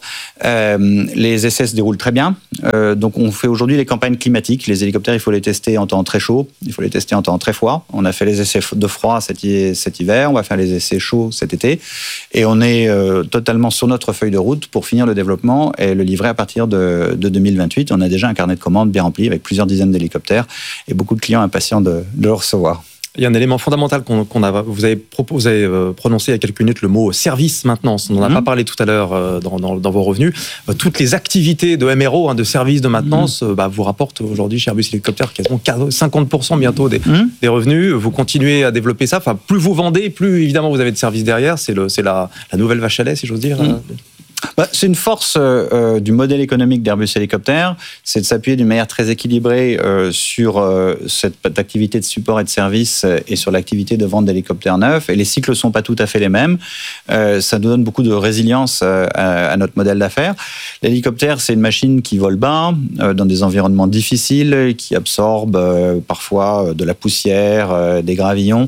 Speaker 9: Les essais se déroulent très bien. Donc on fait aujourd'hui les campagnes climatiques. Les hélicoptères, il faut les tester en temps très chaud, il faut les tester en temps très froid. On a fait les essais de froid cet hiver, on va faire les essais chauds cet été. Et on est totalement sur notre feuille de route pour finir le développement et le livrer à partir de 2028. On a déjà un carnet de commandes bien rempli avec plusieurs dizaines d'hélicoptères et beaucoup de clients impatients de le recevoir.
Speaker 8: Il y a un élément fondamental vous avez prononcé il y a quelques minutes le mot service maintenance. On n'en a pas parlé tout à l'heure dans vos revenus. Toutes les activités de MRO, de service de maintenance, vous rapportent aujourd'hui chez Airbus Hélicoptère quasiment 50% bientôt des revenus. Vous continuez à développer ça. Enfin, plus vous vendez, plus évidemment vous avez de services derrière. C'est la nouvelle vache à lait, si j'ose dire.
Speaker 9: C'est une force du modèle économique d'Airbus Hélicoptère, c'est de s'appuyer d'une manière très équilibrée sur cette activité de support et de service et sur l'activité de vente d'hélicoptères neufs. Et les cycles ne sont pas tout à fait les mêmes. Ça nous donne beaucoup de résilience à notre modèle d'affaires. L'hélicoptère, c'est une machine qui vole bas, dans des environnements difficiles, qui absorbe parfois de la poussière, des gravillons,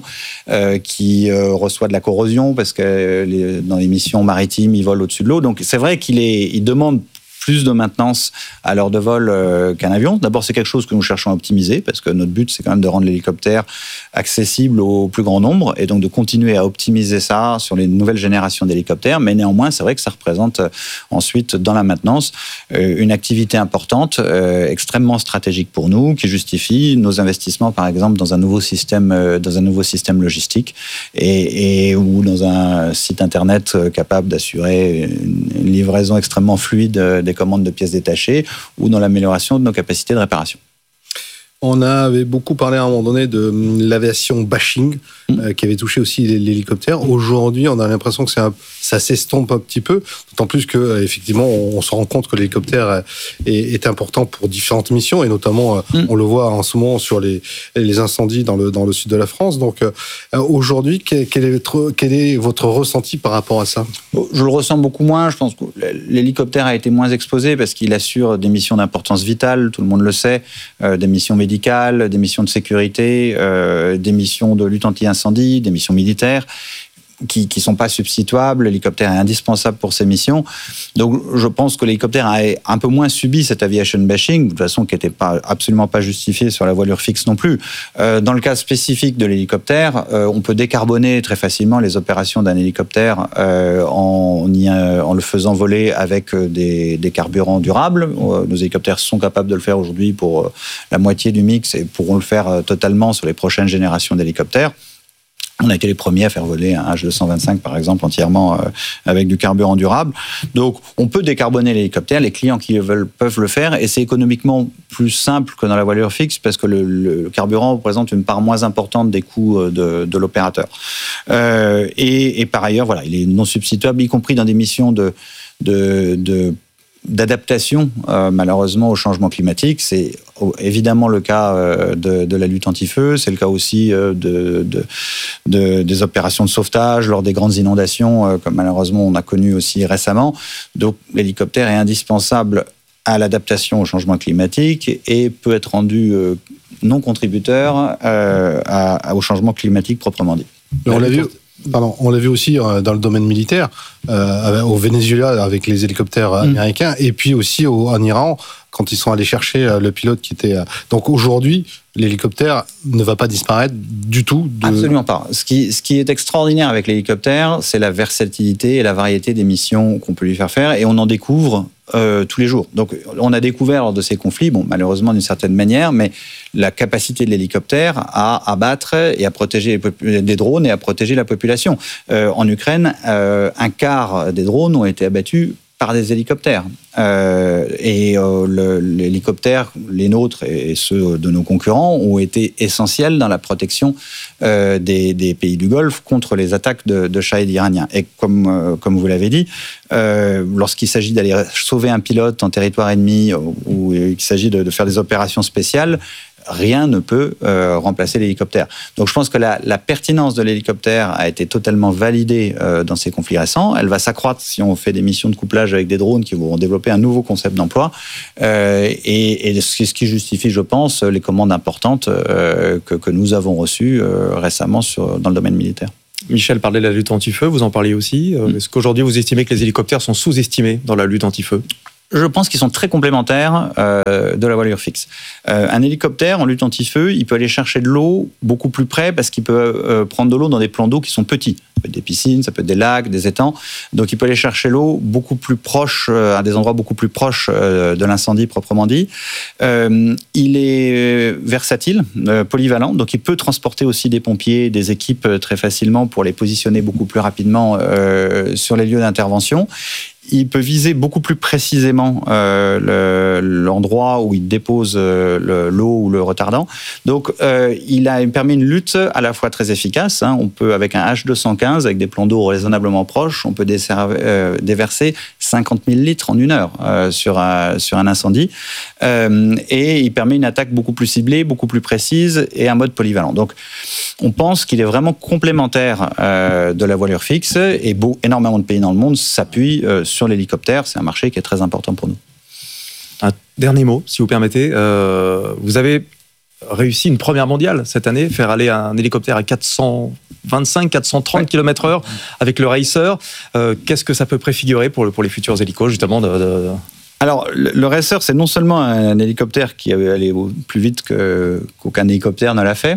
Speaker 9: qui reçoit de la corrosion parce que dans les missions maritimes, il vole au-dessus de l'eau. Donc c'est vrai qu'il demande plus de maintenance à l'heure de vol qu'un avion. D'abord, c'est quelque chose que nous cherchons à optimiser parce que notre but, c'est quand même de rendre l'hélicoptère accessible au plus grand nombre et donc de continuer à optimiser ça sur les nouvelles générations d'hélicoptères. Mais néanmoins, c'est vrai que ça représente ensuite, dans la maintenance, une activité importante, extrêmement stratégique pour nous, qui justifie nos investissements, par exemple, dans un nouveau système logistique et ou dans un site internet capable d'assurer une livraison extrêmement fluide des commandes de pièces détachées ou dans l'amélioration de nos capacités de réparation.
Speaker 10: On avait beaucoup parlé à un moment donné de l'aviation bashing qui avait touché aussi l'hélicoptère. Aujourd'hui, on a l'impression que ça s'estompe un petit peu, d'autant plus que effectivement, on se rend compte que l'hélicoptère est important pour différentes missions et notamment, on le voit en ce moment sur les incendies dans le sud de la France. Donc aujourd'hui, quel est votre ressenti par rapport à ça?
Speaker 9: Je le ressens beaucoup moins. Je pense que l'hélicoptère a été moins exposé parce qu'il assure des missions d'importance vitale, tout le monde le sait, des missions médicales, des missions de sécurité, des missions de lutte anti-incendie, des missions militaires qui ne sont pas substituables. L'hélicoptère est indispensable pour ces missions. Donc je pense que l'hélicoptère a un peu moins subi cet aviation bashing, de toute façon qui n'était absolument pas justifié sur la voilure fixe non plus. Dans le cas spécifique de l'hélicoptère, on peut décarboner très facilement les opérations d'un hélicoptère en le faisant voler avec des carburants durables. Nos hélicoptères sont capables de le faire aujourd'hui pour la moitié du mix et pourront le faire totalement sur les prochaines générations d'hélicoptères. On a été les premiers à faire voler un H225, par exemple, entièrement avec du carburant durable. Donc, on peut décarboner l'hélicoptère. Les clients qui le veulent peuvent le faire. Et c'est économiquement plus simple que dans la voilure fixe parce que le carburant représente une part moins importante des coûts de l'opérateur. Et par ailleurs, voilà, il est non substituable, y compris dans des missions d'adaptation, malheureusement, au changement climatique. C'est évidemment le cas de la lutte anti-feu, c'est le cas aussi des opérations de sauvetage lors des grandes inondations, comme malheureusement on a connu aussi récemment. Donc l'hélicoptère est indispensable à l'adaptation au changement climatique et peut être rendu non contributeur au changement climatique proprement dit.
Speaker 10: On l'a vu aussi dans le domaine militaire, au Venezuela avec les hélicoptères américains, et puis aussi en Iran, quand ils sont allés chercher le pilote qui était... Donc aujourd'hui, l'hélicoptère ne va pas disparaître du tout.
Speaker 9: Absolument pas. Ce qui est extraordinaire avec l'hélicoptère, c'est la versatilité et la variété des missions qu'on peut lui faire faire, et on en découvre tous les jours. Donc on a découvert lors de ces conflits, malheureusement d'une certaine manière, mais la capacité de l'hélicoptère à abattre et à protéger des drones et à protéger la population. En Ukraine, un quart des drones ont été abattus par des hélicoptères. L'hélicoptère, les nôtres et ceux de nos concurrents, ont été essentiels dans la protection des pays du Golfe contre les attaques de Shaheds iraniens. Et comme vous l'avez dit, lorsqu'il s'agit d'aller sauver un pilote en territoire ennemi ou il s'agit de faire des opérations spéciales, rien ne peut remplacer l'hélicoptère. Donc je pense que la pertinence de l'hélicoptère a été totalement validée dans ces conflits récents. Elle va s'accroître si on fait des missions de couplage avec des drones qui vont développer un nouveau concept d'emploi. Et ce qui justifie, je pense, les commandes importantes que nous avons reçues récemment dans le domaine militaire.
Speaker 8: Michel parlait de la lutte anti-feu, vous en parliez aussi. Est-ce qu'aujourd'hui vous estimez que les hélicoptères sont sous-estimés dans la lutte anti-feu ?
Speaker 9: Je pense qu'ils sont très complémentaires de la voilure fixe. Un hélicoptère, en lutte anti-feu, il peut aller chercher de l'eau beaucoup plus près parce qu'il peut prendre de l'eau dans des plans d'eau qui sont petits. Ça peut être des piscines, ça peut être des lacs, des étangs. Donc il peut aller chercher l'eau beaucoup plus proche, à des endroits beaucoup plus proches de l'incendie proprement dit. Il est versatile, polyvalent, donc il peut transporter aussi des pompiers, des équipes très facilement pour les positionner beaucoup plus rapidement sur les lieux d'intervention. Il peut viser beaucoup plus précisément l'endroit où il dépose l'eau ou le retardant. Donc, il permet une lutte à la fois très efficace. On peut, avec un H215, avec des plans d'eau raisonnablement proches, on peut déverser 50 000 litres en 1 heure sur un incendie. Et il permet une attaque beaucoup plus ciblée, beaucoup plus précise et un mode polyvalent. Donc, on pense qu'il est vraiment complémentaire de la voilure fixe et énormément de pays dans le monde s'appuient sur l'hélicoptère. C'est un marché qui est très important pour nous.
Speaker 8: Un dernier mot, si vous permettez. Vous avez réussi une première mondiale cette année, faire aller un hélicoptère à 425-430 km/h avec le Racer. Qu'est-ce que ça peut préfigurer pour les futurs hélicos, justement
Speaker 9: Alors, le Racer, c'est non seulement un hélicoptère qui allait plus vite qu'aucun hélicoptère ne l'a fait,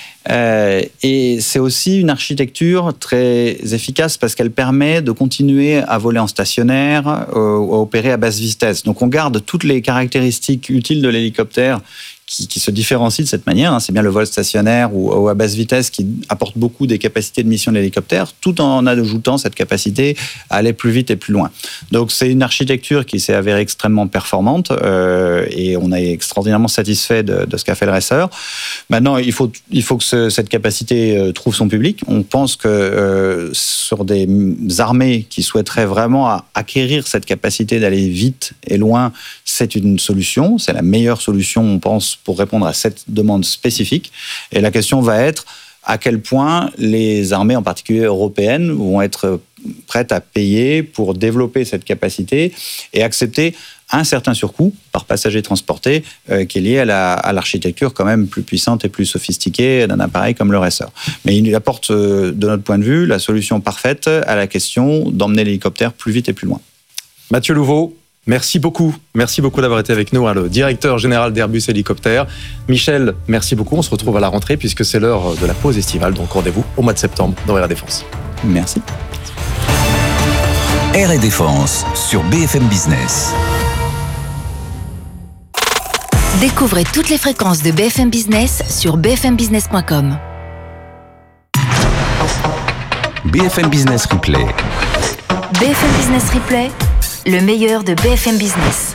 Speaker 9: et c'est aussi une architecture très efficace parce qu'elle permet de continuer à voler en stationnaire, à opérer à basse vitesse. Donc on garde toutes les caractéristiques utiles de l'hélicoptère qui se différencient de cette manière. C'est bien le vol stationnaire ou à basse vitesse qui apporte beaucoup des capacités de mission de l'hélicoptère, tout en ajoutant cette capacité à aller plus vite et plus loin. Donc c'est une architecture qui s'est avérée extrêmement performante et on est extraordinairement satisfait de ce qu'a fait le Racer. Maintenant, il faut que cette capacité trouve son public. On pense que sur des armées qui souhaiteraient vraiment acquérir cette capacité d'aller vite et loin, c'est une solution. C'est la meilleure solution, on pense, pour répondre à cette demande spécifique. Et la question va être à quel point les armées, en particulier européennes, vont être prêtes à payer pour développer cette capacité et accepter un certain surcoût par passager transporté qui est lié à l'architecture quand même plus puissante et plus sophistiquée d'un appareil comme le Racer. Mais il apporte, de notre point de vue, la solution parfaite à la question d'emmener l'hélicoptère plus vite et plus loin.
Speaker 8: Mathieu Louveau, merci beaucoup d'avoir été avec nous, le directeur général d'Airbus Hélicoptère. Michel, merci beaucoup. On se retrouve à la rentrée puisque c'est l'heure de la pause estivale. Donc rendez-vous au mois de septembre dans Air et Défense.
Speaker 9: Merci.
Speaker 6: Air et Défense sur BFM Business.
Speaker 7: Découvrez toutes les fréquences de BFM Business sur bfmbusiness.com.
Speaker 6: BFM Business Replay.
Speaker 7: BFM Business Replay, le meilleur de BFM Business.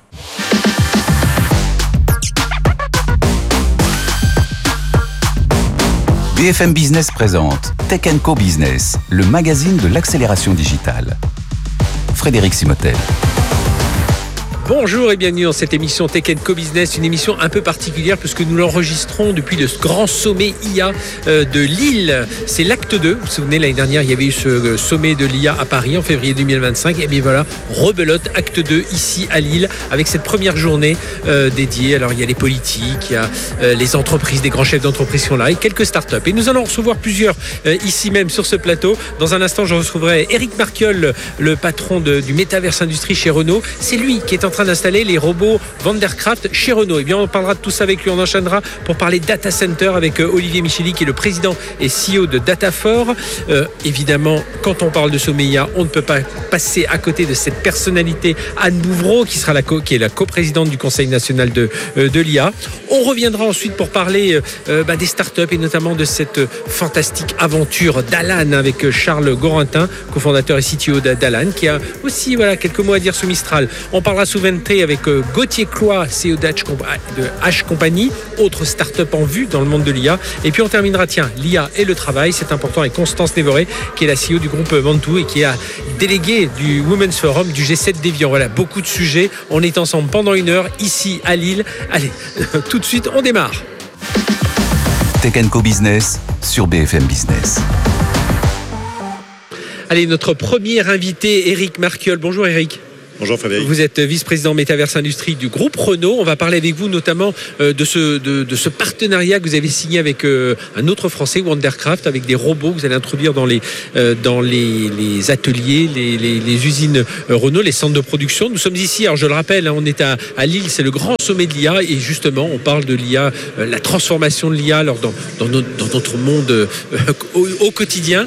Speaker 6: BFM Business présente Tech & Co Business, le magazine de l'accélération digitale. Frédéric Simotel.
Speaker 11: Bonjour et bienvenue dans cette émission Tech & Co Business, une émission un peu particulière puisque nous l'enregistrons depuis le grand sommet IA de Lille. C'est l'acte 2. Vous vous souvenez, l'année dernière, il y avait eu ce sommet de l'IA à Paris en février 2025. Et bien voilà, rebelote, acte 2 ici à Lille avec cette première journée dédiée. Alors il y a les politiques, il y a les entreprises, des grands chefs d'entreprise qui sont là et quelques startups. Et nous allons recevoir plusieurs ici même sur ce plateau. Dans un instant, je recevrai Éric Marquiol, le patron du Metaverse Industrie chez Renault. C'est lui qui est en train train d'installer les robots Vandercraft chez Renault. Eh bien, on parlera de tout ça avec lui. On enchaînera pour parler data center avec Olivier Micheli, qui est le président et CEO de Datafor. Évidemment, quand on parle de Sommeilla, on ne peut pas passer à côté de cette personnalité, Anne Bouvreau, qui est la coprésidente du Conseil national de l'IA. On reviendra ensuite pour parler des startups et notamment de cette fantastique aventure d'Alan avec Charles Gorentin, cofondateur et CTO d'Alan, qui a aussi quelques mots à dire sur Mistral. On parlera souveraineté avec Gauthier Cloy, CEO de H Company, autre start-up en vue dans le monde de l'IA. Et puis on terminera, l'IA et le travail, c'est important, avec Constance Névoré, qui est la CEO du groupe Mantou et qui est déléguée du Women's Forum du G7 d'Évian. Voilà, beaucoup de sujets. On est ensemble pendant 1 heure ici à Lille. Allez, tout de suite, on démarre.
Speaker 6: Tech Co Business sur BFM Business.
Speaker 11: Allez, notre premier invité, Éric Marquiol. Bonjour Éric.
Speaker 12: Bonjour Frédéric.
Speaker 11: Vous êtes vice-président Métaverse Industrie du groupe Renault. On va parler avec vous notamment de ce partenariat que vous avez signé avec un autre Français, Vandercraft, avec des robots que vous allez introduire dans les ateliers, les usines Renault, les centres de production. Nous sommes ici, alors je le rappelle, on est à Lille, c'est le grand sommet de l'IA et justement on parle de l'IA, la transformation de l'IA dans notre monde au quotidien.